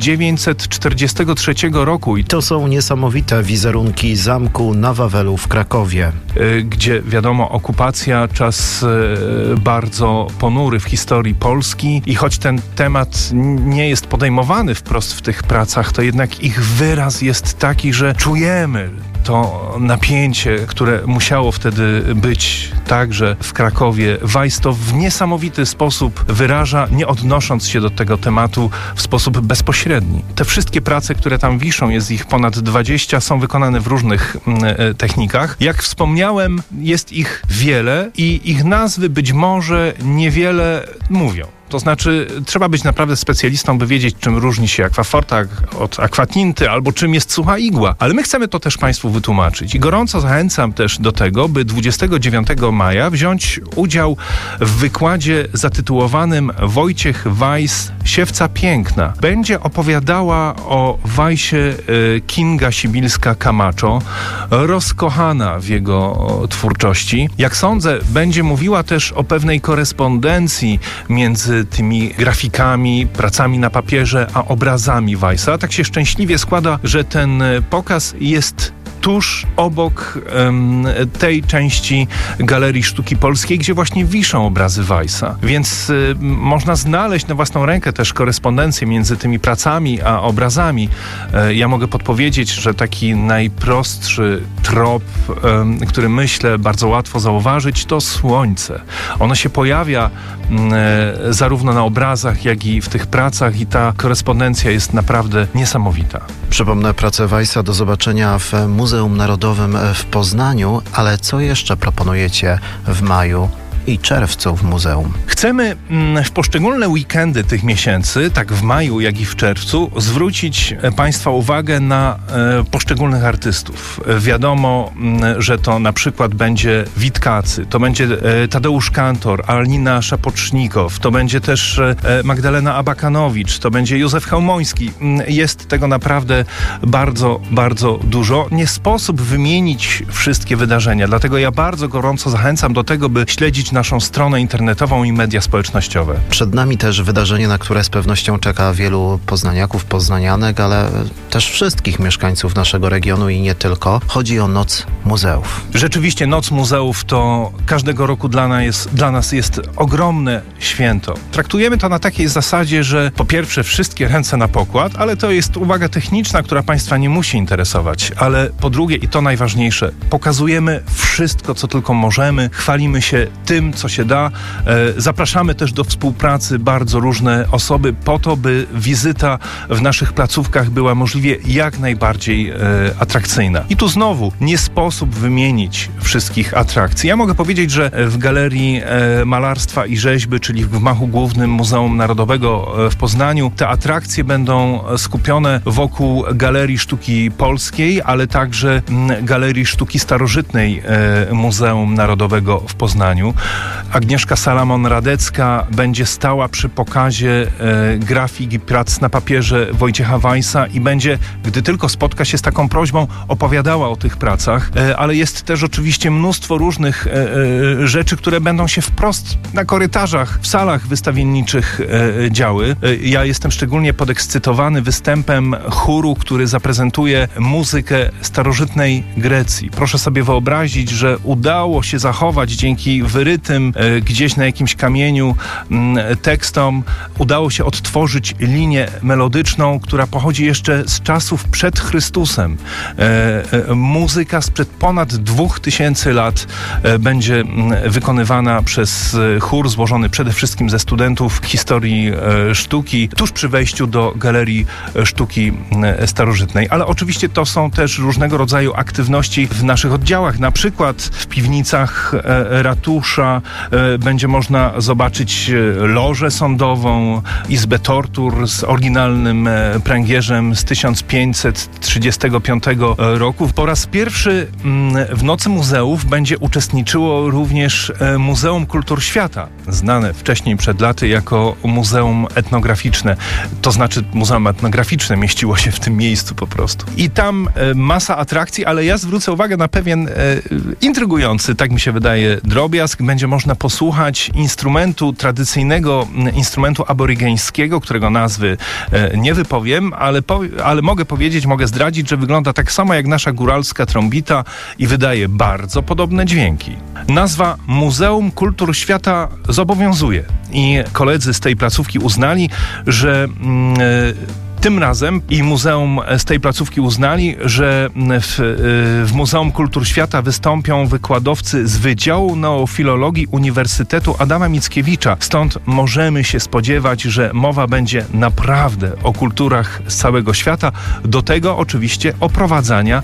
1943 roku. I to są niesamowite wizerunki zamku na Wawelu w Krakowie. Gdzie, wiadomo, okupacja, czas bardzo ponury w historii Polski i choć ten temat nie jest podejmowany wprost w tych pracach, to jednak ich wyraz jest taki, że czujemy to napięcie, które musiało wtedy być także w Krakowie. Weiss to w niesamowity sposób wyraża, nie odnosząc się do tego tematu w sposób bezpośredni. Te wszystkie prace, które tam wiszą, jest ich ponad 20, są wykonane w różnych technikach. Jak wspomniałem, jest ich wiele i ich nazwy być może niewiele mówią. To znaczy, trzeba być naprawdę specjalistą, by wiedzieć, czym różni się aquaforta od aquatinty, albo czym jest sucha igła. Ale my chcemy to też Państwu wytłumaczyć. I gorąco zachęcam też do tego, by 29 maja wziąć udział w wykładzie zatytułowanym Wojciech Weiss – Siewca Piękna. Będzie opowiadała o Weissie Kinga Sibilska-Camacho, rozkochana w jego twórczości. Jak sądzę, będzie mówiła też o pewnej korespondencji między tymi grafikami, pracami na papierze, a obrazami Weissa. Tak się szczęśliwie składa, że ten pokaz jest tuż obok tej części Galerii Sztuki Polskiej, gdzie właśnie wiszą obrazy Weissa. Więc można znaleźć na własną rękę też korespondencję między tymi pracami a obrazami. Ja mogę podpowiedzieć, że taki najprostszy trop, który myślę bardzo łatwo zauważyć, to słońce. Ono się pojawia zarówno na obrazach, jak i w tych pracach i ta korespondencja jest naprawdę niesamowita. Przypomnę pracę Weissa do zobaczenia w Muzeum Narodowym w Poznaniu, ale co jeszcze proponujecie w maju i czerwcu w muzeum? Chcemy w poszczególne weekendy tych miesięcy, tak w maju, jak i w czerwcu, zwrócić Państwa uwagę na poszczególnych artystów. Wiadomo, że to na przykład będzie Witkacy, to będzie Tadeusz Kantor, Alina Szapocznikow, to będzie też Magdalena Abakanowicz, to będzie Józef Chełmoński. Jest tego naprawdę bardzo, bardzo dużo. Nie sposób wymienić wszystkie wydarzenia, dlatego ja bardzo gorąco zachęcam do tego, by śledzić naszą stronę internetową i media społecznościowe. Przed nami też wydarzenie, na które z pewnością czeka wielu poznaniaków, poznanianek, ale też wszystkich mieszkańców naszego regionu i nie tylko. Chodzi o Noc Muzeów. Rzeczywiście Noc Muzeów to każdego roku dla nas jest ogromne święto. Traktujemy to na takiej zasadzie, że po pierwsze wszystkie ręce na pokład, ale to jest uwaga techniczna, która Państwa nie musi interesować, ale po drugie i to najważniejsze, pokazujemy wszystko, co tylko możemy, chwalimy się tym, co się da. Zapraszamy też do współpracy bardzo różne osoby po to, by wizyta w naszych placówkach była możliwie jak najbardziej atrakcyjna. I tu znowu nie sposób wymienić wszystkich atrakcji. Ja mogę powiedzieć, że w Galerii Malarstwa i Rzeźby, czyli w gmachu głównym Muzeum Narodowego w Poznaniu, te atrakcje będą skupione wokół Galerii Sztuki Polskiej, ale także Galerii Sztuki Starożytnej Muzeum Narodowego w Poznaniu. Agnieszka Salamon-Radecka będzie stała przy pokazie grafik i prac na papierze Wojciecha Weissa i będzie, gdy tylko spotka się z taką prośbą, opowiadała o tych pracach, ale jest też oczywiście mnóstwo różnych rzeczy, które będą się wprost na korytarzach, w salach wystawienniczych działy. Ja jestem szczególnie podekscytowany występem chóru, który zaprezentuje muzykę starożytnej Grecji. Proszę sobie wyobrazić, że udało się zachować dzięki wyrytym gdzieś na jakimś kamieniu tekstom, udało się odtworzyć linię melodyczną, która pochodzi jeszcze z czasów przed Chrystusem. Muzyka sprzed ponad 2000 lat będzie wykonywana przez chór złożony przede wszystkim ze studentów historii sztuki, tuż przy wejściu do Galerii Sztuki Starożytnej. Ale oczywiście to są też różnego rodzaju aktywności w naszych oddziałach. Na przykład w piwnicach ratusza będzie można zobaczyć lożę sądową, izbę tortur z oryginalnym pręgierzem z 1535 roku. Po raz pierwszy w Nocy Muzeów będzie uczestniczyło również Muzeum Kultur Świata, znane wcześniej przed laty jako Muzeum Etnograficzne. To znaczy Muzeum Etnograficzne mieściło się w tym miejscu po prostu. I tam masa atrakcji, ale ja zwrócę uwagę na pewien intrygujący, tak mi się wydaje, drobiazg. Będzie można posłuchać tradycyjnego instrumentu aborygeńskiego, którego nazwy nie wypowiem, ale mogę zdradzić, że wygląda tak samo jak nasza góralska trombita i wydaje bardzo podobne dźwięki. Nazwa Muzeum Kultur Świata zobowiązuje i koledzy z tej placówki uznali, że tym razem i muzeum z tej placówki uznali, że w Muzeum Kultur Świata wystąpią wykładowcy z Wydziału Neofilologii Uniwersytetu Adama Mickiewicza. Stąd możemy się spodziewać, że mowa będzie naprawdę o kulturach z całego świata. Do tego oczywiście oprowadzania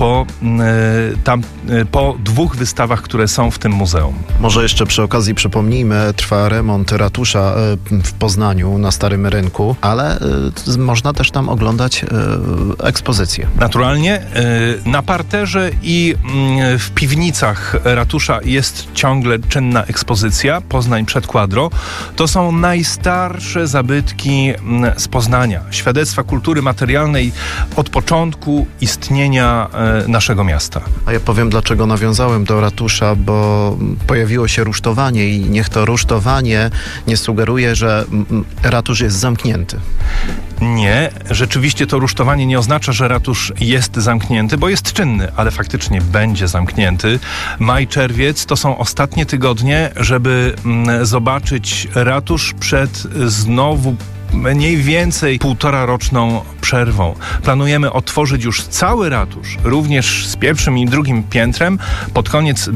po 2 wystawach, które są w tym muzeum. Może jeszcze przy okazji przypomnijmy, trwa remont ratusza w Poznaniu na Starym Rynku, ale można też tam oglądać ekspozycje. Naturalnie. Na parterze i w piwnicach ratusza jest ciągle czynna ekspozycja Poznań przed Quadro. To są najstarsze zabytki z Poznania. Świadectwa kultury materialnej od początku istnienia naszego miasta. A ja powiem, dlaczego nawiązałem do ratusza, bo pojawiło się rusztowanie i niech to rusztowanie nie sugeruje, że ratusz jest zamknięty. Nie, rzeczywiście to rusztowanie nie oznacza, że ratusz jest zamknięty, bo jest czynny, ale faktycznie będzie zamknięty. Maj, czerwiec to są ostatnie tygodnie, żeby zobaczyć ratusz przed znowu mniej więcej 1,5-roczną przerwą. Planujemy otworzyć już cały ratusz, również z pierwszym i drugim piętrem pod koniec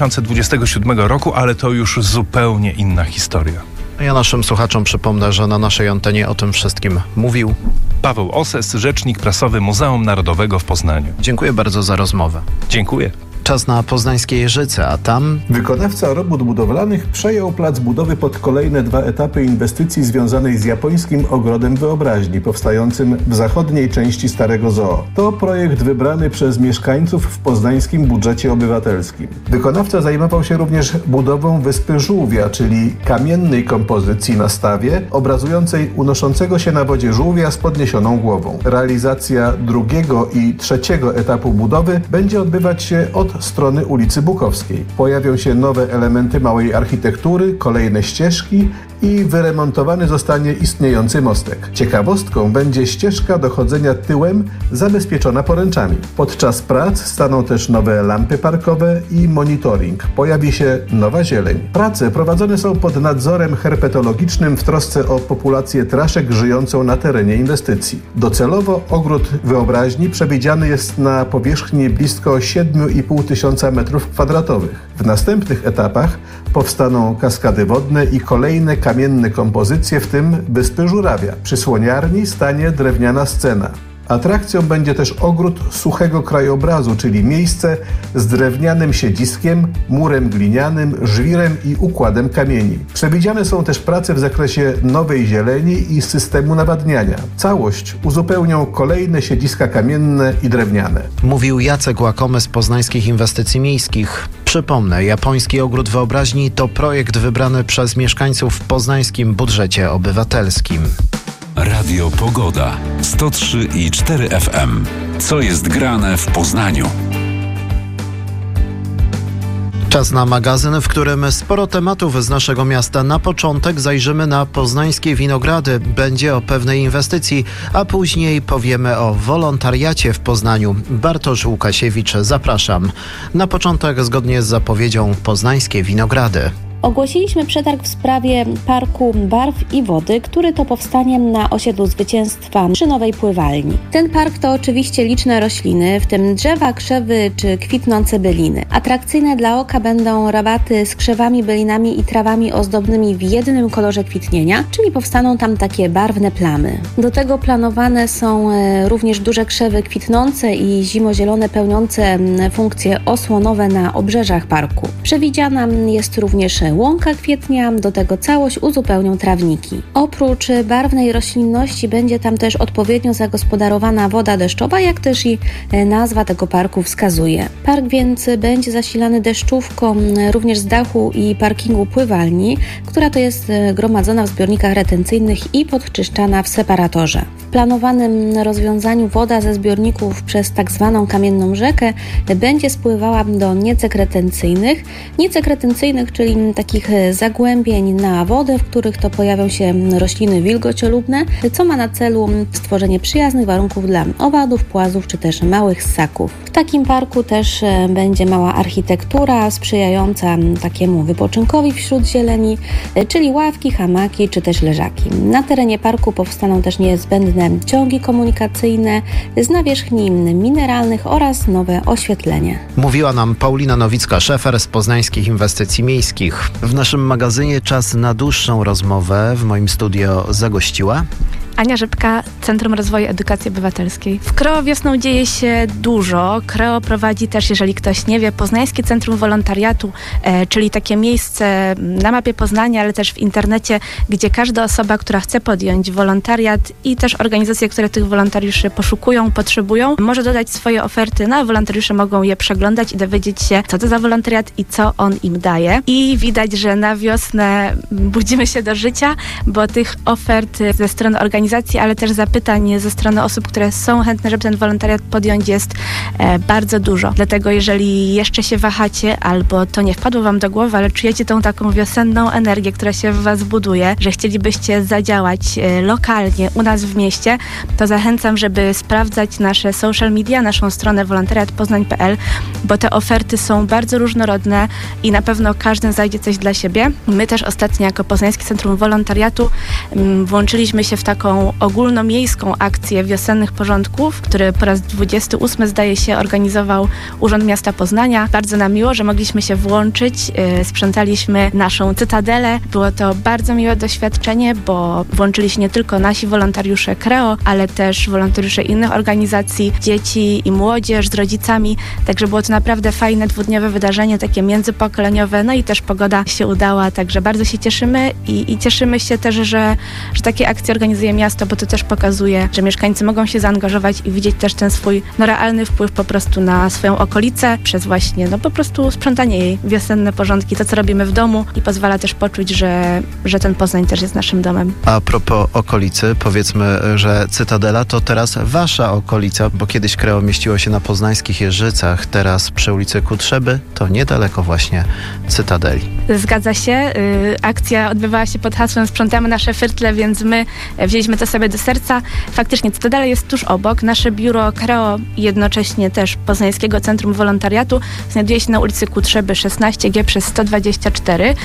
2027 roku, ale to już zupełnie inna historia. Ja naszym słuchaczom przypomnę, że na naszej antenie o tym wszystkim mówił Paweł Osses, rzecznik prasowy Muzeum Narodowego w Poznaniu. Dziękuję bardzo za rozmowę. Dziękuję. Czas na poznańskie Jeżyce, a tam... Wykonawca robót budowlanych przejął plac budowy pod kolejne 2 etapy inwestycji związanej z japońskim ogrodem wyobraźni powstającym w zachodniej części Starego Zoo. To projekt wybrany przez mieszkańców w poznańskim budżecie obywatelskim. Wykonawca zajmował się również budową Wyspy Żółwia, czyli kamiennej kompozycji na stawie obrazującej unoszącego się na wodzie żółwia z podniesioną głową. Realizacja 2. i 3. etapu budowy będzie odbywać się od strony ulicy Bukowskiej. Pojawią się nowe elementy małej architektury, kolejne ścieżki i wyremontowany zostanie istniejący mostek. Ciekawostką będzie ścieżka do chodzenia tyłem zabezpieczona poręczami. Podczas prac staną też nowe lampy parkowe i monitoring. Pojawi się nowa zieleń. Prace prowadzone są pod nadzorem herpetologicznym w trosce o populację traszek żyjącą na terenie inwestycji. Docelowo ogród wyobraźni przewidziany jest na powierzchni blisko 7,5 tysiąca m2. W następnych etapach powstaną kaskady wodne i kolejne kamienne kompozycje, w tym Wyspy Żurawia. Przy słoniarni stanie drewniana scena. Atrakcją będzie też ogród suchego krajobrazu, czyli miejsce z drewnianym siedziskiem, murem glinianym, żwirem i układem kamieni. Przewidziane są też prace w zakresie nowej zieleni i systemu nawadniania. Całość uzupełnią kolejne siedziska kamienne i drewniane. Mówił Jacek Łakomy z Poznańskich Inwestycji Miejskich. Przypomnę, Japoński Ogród Wyobraźni to projekt wybrany przez mieszkańców w poznańskim budżecie obywatelskim. Radio Pogoda 103,4 FM. Co jest grane w Poznaniu? Czas na magazyn, w którym sporo tematów z naszego miasta. Na początek zajrzymy na poznańskie winogrady. Będzie o pewnej inwestycji, a później powiemy o wolontariacie w Poznaniu. Bartosz Łukasiewicz, zapraszam. Na początek, zgodnie z zapowiedzią, poznańskie winogrady. Ogłosiliśmy przetarg w sprawie Parku Barw i Wody, który to powstanie na osiedlu Zwycięstwa przy nowej pływalni. Ten park to oczywiście liczne rośliny, w tym drzewa, krzewy czy kwitnące byliny. Atrakcyjne dla oka będą rabaty z krzewami, bylinami i trawami ozdobnymi w jednym kolorze kwitnienia, czyli powstaną tam takie barwne plamy. Do tego planowane są również duże krzewy kwitnące i zimozielone pełniące funkcje osłonowe na obrzeżach parku. Przewidziana jest również łąka kwietnia, do tego całość uzupełnią trawniki. Oprócz barwnej roślinności będzie tam też odpowiednio zagospodarowana woda deszczowa, jak też i nazwa tego parku wskazuje. Park więc będzie zasilany deszczówką również z dachu i parkingu pływalni, która to jest gromadzona w zbiornikach retencyjnych i podczyszczana w separatorze. W planowanym rozwiązaniu woda ze zbiorników przez tak zwaną kamienną rzekę będzie spływała do niecek retencyjnych, czyli takich zagłębień na wodę, w których to pojawią się rośliny wilgociolubne, co ma na celu stworzenie przyjaznych warunków dla owadów, płazów czy też małych ssaków. W takim parku też będzie mała architektura sprzyjająca takiemu wypoczynkowi wśród zieleni, czyli ławki, hamaki czy też leżaki. Na terenie parku powstaną też niezbędne ciągi komunikacyjne z nawierzchni mineralnych oraz nowe oświetlenie. Mówiła nam Paulina Nowicka-Szefer z Poznańskich Inwestycji Miejskich. W naszym magazynie czas na dłuższą rozmowę. W moim studio zagościła Ania Rzepka, Centrum Rozwoju Edukacji Obywatelskiej. W Kreo wiosną dzieje się dużo. Kreo prowadzi też, jeżeli ktoś nie wie, Poznańskie Centrum Wolontariatu, czyli takie miejsce na mapie Poznania, ale też w internecie, gdzie każda osoba, która chce podjąć wolontariat i też organizacje, które tych wolontariuszy poszukują, potrzebują, może dodać swoje oferty, no a wolontariusze mogą je przeglądać i dowiedzieć się, co to za wolontariat i co on im daje. I widać, że na wiosnę budzimy się do życia, bo tych ofert ze strony organizacji, ale też zapytań ze strony osób, które są chętne, żeby ten wolontariat podjąć, jest bardzo dużo. Dlatego jeżeli jeszcze się wahacie albo to nie wpadło wam do głowy, ale czujecie tą taką wiosenną energię, która się w was buduje, że chcielibyście zadziałać lokalnie u nas w mieście, to zachęcam, żeby sprawdzać nasze social media, naszą stronę wolontariatpoznań.pl, bo te oferty są bardzo różnorodne i na pewno każdy znajdzie coś dla siebie. My też ostatnio jako Poznańskie Centrum Wolontariatu włączyliśmy się w taką ogólnomiejską akcję wiosennych porządków, który po raz 28 zdaje się organizował Urząd Miasta Poznania. Bardzo nam miło, że mogliśmy się włączyć. Sprzątaliśmy naszą cytadelę. Było to bardzo miłe doświadczenie, bo włączyli się nie tylko nasi wolontariusze Kreo, ale też wolontariusze innych organizacji, dzieci i młodzież z rodzicami. Także było to naprawdę fajne dwudniowe wydarzenie, takie międzypokoleniowe. No i też pogoda się udała, także bardzo się cieszymy i cieszymy się też, że takie akcje organizuje miasto, bo to też pokazuje, że mieszkańcy mogą się zaangażować i widzieć też ten swój realny wpływ po prostu na swoją okolicę przez właśnie po prostu sprzątanie jej, wiosenne porządki, to co robimy w domu i pozwala też poczuć, że ten Poznań też jest naszym domem. A propos okolicy, powiedzmy, że Cytadela to teraz wasza okolica, bo kiedyś Kreo mieściło się na poznańskich Jeżycach, teraz przy ulicy Kutrzeby, to niedaleko właśnie Cytadeli. Zgadza się. Akcja odbywała się pod hasłem Sprzątamy nasze firtle, więc my wzięliśmy to sobie do serca. Faktycznie Cytadela jest tuż obok. Nasze biuro Kreo i jednocześnie też Poznańskiego Centrum Wolontariatu znajduje się na ulicy Kutrzeby 16G przez 124.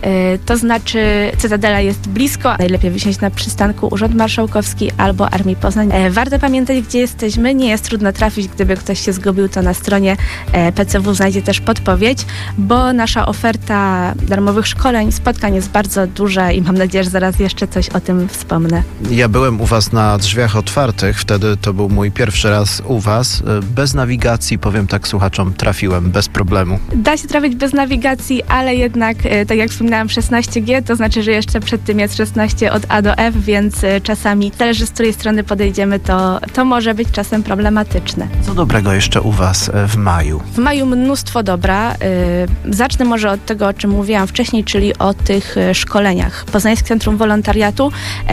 To znaczy Cytadela jest blisko. Najlepiej wysiąść na przystanku Urząd Marszałkowski albo Armii Poznań. Warto pamiętać, gdzie jesteśmy. Nie jest trudno trafić. Gdyby ktoś się zgubił, to na stronie PCW znajdzie też podpowiedź, bo nasza oferta darmowych szkoleń. Spotkań jest bardzo duże i mam nadzieję, że zaraz jeszcze coś o tym wspomnę. Ja byłem u was na drzwiach otwartych, wtedy to był mój pierwszy raz u was. Bez nawigacji, powiem tak słuchaczom, trafiłem bez problemu. Da się trafić bez nawigacji, ale jednak, tak jak wspominałam, 16G, to znaczy, że jeszcze przed tym jest 16 od A do F, więc czasami, zależy z której strony podejdziemy, to może być czasem problematyczne. Co dobrego jeszcze u was w maju? W maju mnóstwo dobra. Zacznę może od tego, o czym mówiłam wcześniej, czyli o tych szkoleniach. Poznańskie Centrum Wolontariatu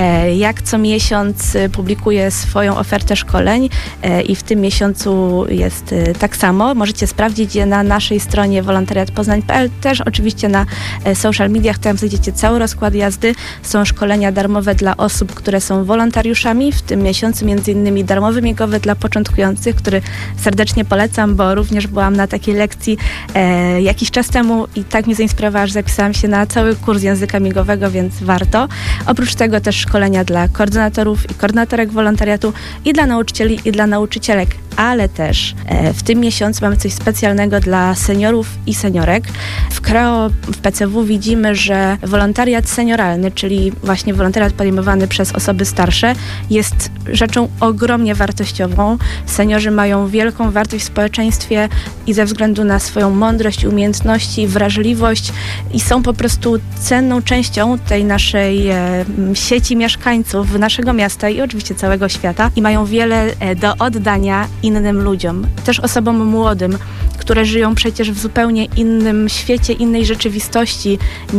jak co miesiąc publikuje swoją ofertę szkoleń i w tym miesiącu jest tak samo. Możecie sprawdzić je na naszej stronie wolontariatpoznań.pl, też oczywiście na social mediach, tam znajdziecie cały rozkład jazdy. Są szkolenia darmowe dla osób, które są wolontariuszami. W tym miesiącu m.in. darmowy miegowy dla początkujących, który serdecznie polecam, bo również byłam na takiej lekcji jakiś czas temu i tak mnie zainspirowała, że zapisałam się na cały kurs języka migowego, więc warto. Oprócz tego też szkolenia dla koordynatorów i koordynatorek wolontariatu i dla nauczycieli i dla nauczycielek, ale też w tym miesiącu mamy coś specjalnego dla seniorów i seniorek. W KREO, w PCW widzimy, że wolontariat senioralny, czyli właśnie wolontariat podejmowany przez osoby starsze, jest rzeczą ogromnie wartościową. Seniorzy mają wielką wartość w społeczeństwie i ze względu na swoją mądrość, umiejętności, wrażliwość i są po prostu cenną częścią tej naszej sieci mieszkańców naszego miasta i oczywiście całego świata i mają wiele do oddania innym ludziom, też osobom młodym, które żyją przecież w zupełnie innym świecie, innej rzeczywistości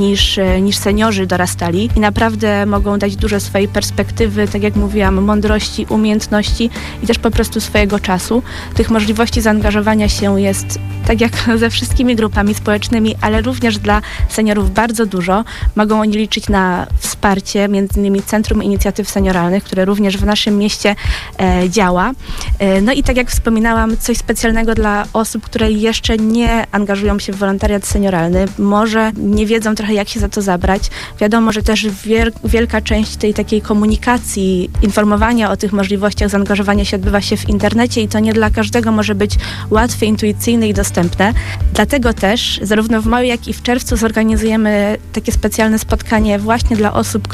niż seniorzy dorastali i naprawdę mogą dać dużo swojej perspektywy, tak jak mówiłam, mądrości, umiejętności i też po prostu swojego czasu. Tych możliwości zaangażowania się jest, tak jak ze wszystkimi grupami społecznymi, ale również dla seniorów bardzo dużo. Mogą oni liczyć na wsparcie, m.in. Centrum Inicjatyw Senioralnych, które również w naszym mieście działa. No i tak jak wspominałam, coś specjalnego dla osób, które jeszcze nie angażują się w wolontariat senioralny, może nie wiedzą trochę, jak się za to zabrać. Wiadomo, że też wielka część tej takiej komunikacji, informowania o tych możliwościach zaangażowania się odbywa się w internecie i to nie dla każdego może być łatwe, intuicyjne i dostępne. Dlatego też zarówno w maju, jak i w czerwcu zorganizujemy takie specjalne spotkanie właśnie dla osób,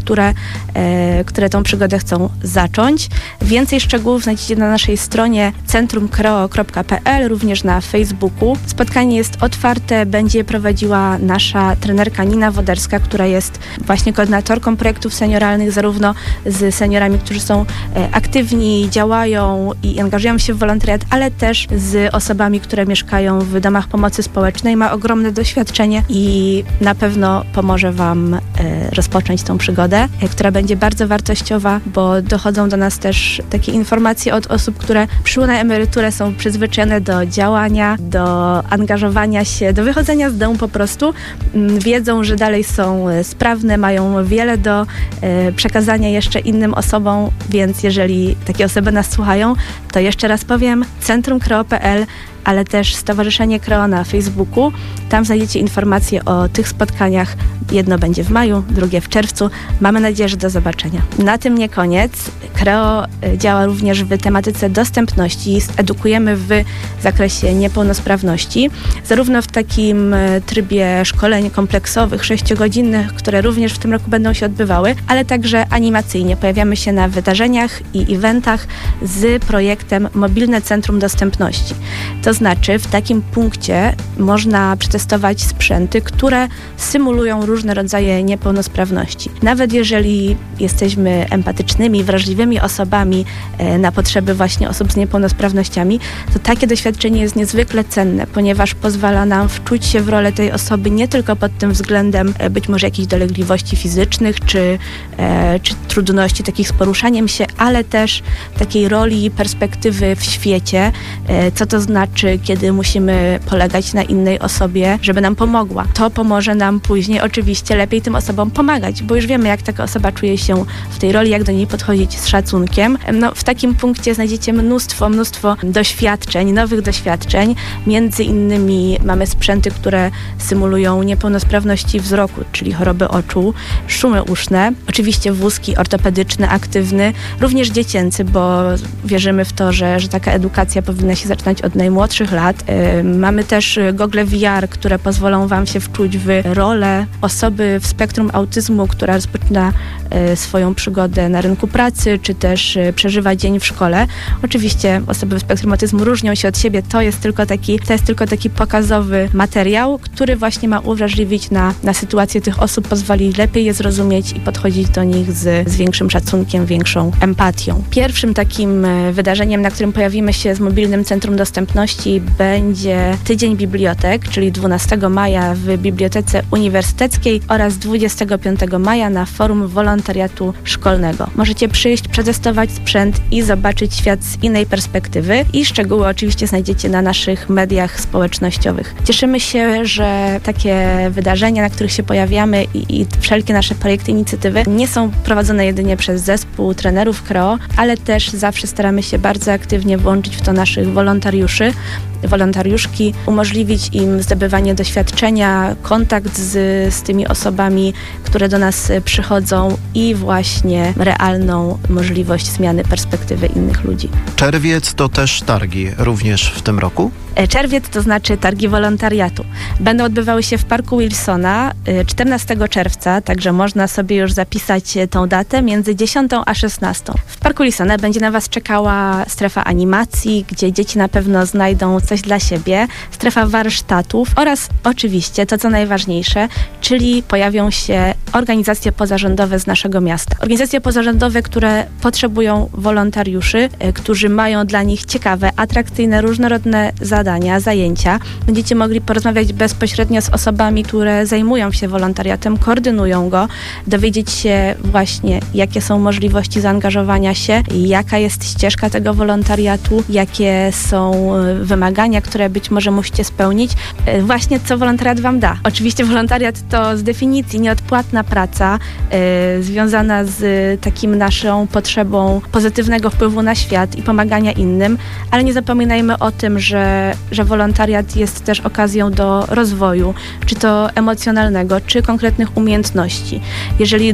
które tą przygodę chcą zacząć. Więcej szczegółów znajdziecie na naszej stronie centrumkreo.pl, również na Facebooku. Spotkanie jest otwarte, będzie je prowadziła nasza trenerka Nina Woderska, która jest właśnie koordynatorką projektów senioralnych, zarówno z seniorami, którzy są aktywni, działają i angażują się w wolontariat, ale też z osobami, które mieszkają w domach pomocy społecznej. Ma ogromne doświadczenie i na pewno pomoże Wam rozpocząć tą przygodę, która będzie bardzo wartościowa, bo dochodzą do nas też takie informacje od osób, które przyszły na emeryturę, są przyzwyczajone do działania, do angażowania się, do wychodzenia z domu po prostu. Wiedzą, że dalej są sprawne, mają wiele do przekazania jeszcze innym osobom, więc jeżeli takie osoby nas słuchają, to jeszcze raz powiem, centrumkreo.pl, ale też Stowarzyszenie KREO na Facebooku. Tam znajdziecie informacje o tych spotkaniach. Jedno będzie w maju, drugie w czerwcu. Mamy nadzieję, że do zobaczenia. Na tym nie koniec. KREO działa również w tematyce dostępności. Edukujemy w zakresie niepełnosprawności, zarówno w takim trybie szkoleń kompleksowych, 6-godzinnych, które również w tym roku będą się odbywały, ale także animacyjnie. Pojawiamy się na wydarzeniach i eventach z projektem Mobilne Centrum Dostępności. To znaczy, w takim punkcie można przetestować sprzęty, które symulują różne rodzaje niepełnosprawności. Nawet jeżeli jesteśmy empatycznymi, wrażliwymi osobami na potrzeby właśnie osób z niepełnosprawnościami, to takie doświadczenie jest niezwykle cenne, ponieważ pozwala nam wczuć się w rolę tej osoby nie tylko pod tym względem być może jakichś dolegliwości fizycznych, czy trudności takich z poruszaniem się, ale też takiej roli i perspektywy w świecie, co to znaczy, kiedy musimy polegać na innej osobie, żeby nam pomogła. To pomoże nam później oczywiście lepiej tym osobom pomagać, bo już wiemy, jak taka osoba czuje się w tej roli, jak do niej podchodzić z szacunkiem. No, w takim punkcie znajdziecie mnóstwo doświadczeń, nowych doświadczeń. Między innymi mamy sprzęty, które symulują niepełnosprawności wzroku, czyli choroby oczu, szumy uszne, oczywiście wózki ortopedyczny, aktywny, również dziecięcy, bo wierzymy w to, że taka edukacja powinna się zaczynać od najmłodszych młodszych lat. Mamy też gogle VR, które pozwolą Wam się wczuć w rolę osoby w spektrum autyzmu, która rozpoczyna swoją przygodę na rynku pracy, czy też przeżywa dzień w szkole. Oczywiście osoby w spektrum autyzmu różnią się od siebie. To jest tylko taki pokazowy materiał, który właśnie ma uwrażliwić na sytuację tych osób, pozwoli lepiej je zrozumieć i podchodzić do nich z większym szacunkiem, większą empatią. Pierwszym takim wydarzeniem, na którym pojawimy się z Mobilnym Centrum Dostępności, będzie Tydzień Bibliotek, czyli 12 maja w Bibliotece Uniwersyteckiej oraz 25 maja na Forum Wolontariatu Szkolnego. Możecie przyjść, przetestować sprzęt i zobaczyć świat z innej perspektywy i szczegóły oczywiście znajdziecie na naszych mediach społecznościowych. Cieszymy się, że takie wydarzenia, na których się pojawiamy i wszelkie nasze projekty, inicjatywy nie są prowadzone jedynie przez zespół trenerów KRO, ale też zawsze staramy się bardzo aktywnie włączyć w to naszych wolontariuszki, umożliwić im zdobywanie doświadczenia, kontakt z tymi osobami, które do nas przychodzą i właśnie realną możliwość zmiany perspektywy innych ludzi. Czerwiec to też targi, również w tym roku? Czerwiec to znaczy targi wolontariatu. Będą odbywały się w Parku Wilsona 14 czerwca, także można sobie już zapisać tą datę między 10 a 16. W Parku Wilsona będzie na Was czekała strefa animacji, gdzie dzieci na pewno znajdą coś dla siebie, strefa warsztatów oraz oczywiście to, co najważniejsze, czyli pojawią się organizacje pozarządowe z naszego miasta. Organizacje pozarządowe, które potrzebują wolontariuszy, którzy mają dla nich ciekawe, atrakcyjne, różnorodne zajęcia. Będziecie mogli porozmawiać bezpośrednio z osobami, które zajmują się wolontariatem, koordynują go, dowiedzieć się właśnie, jakie są możliwości zaangażowania się, jaka jest ścieżka tego wolontariatu, jakie są wymagania, które być może musicie spełnić. Właśnie co wolontariat Wam da. Oczywiście wolontariat to z definicji nieodpłatna praca związana z takim naszą potrzebą pozytywnego wpływu na świat i pomagania innym, ale nie zapominajmy o tym, że wolontariat jest też okazją do rozwoju, czy to emocjonalnego, czy konkretnych umiejętności. Jeżeli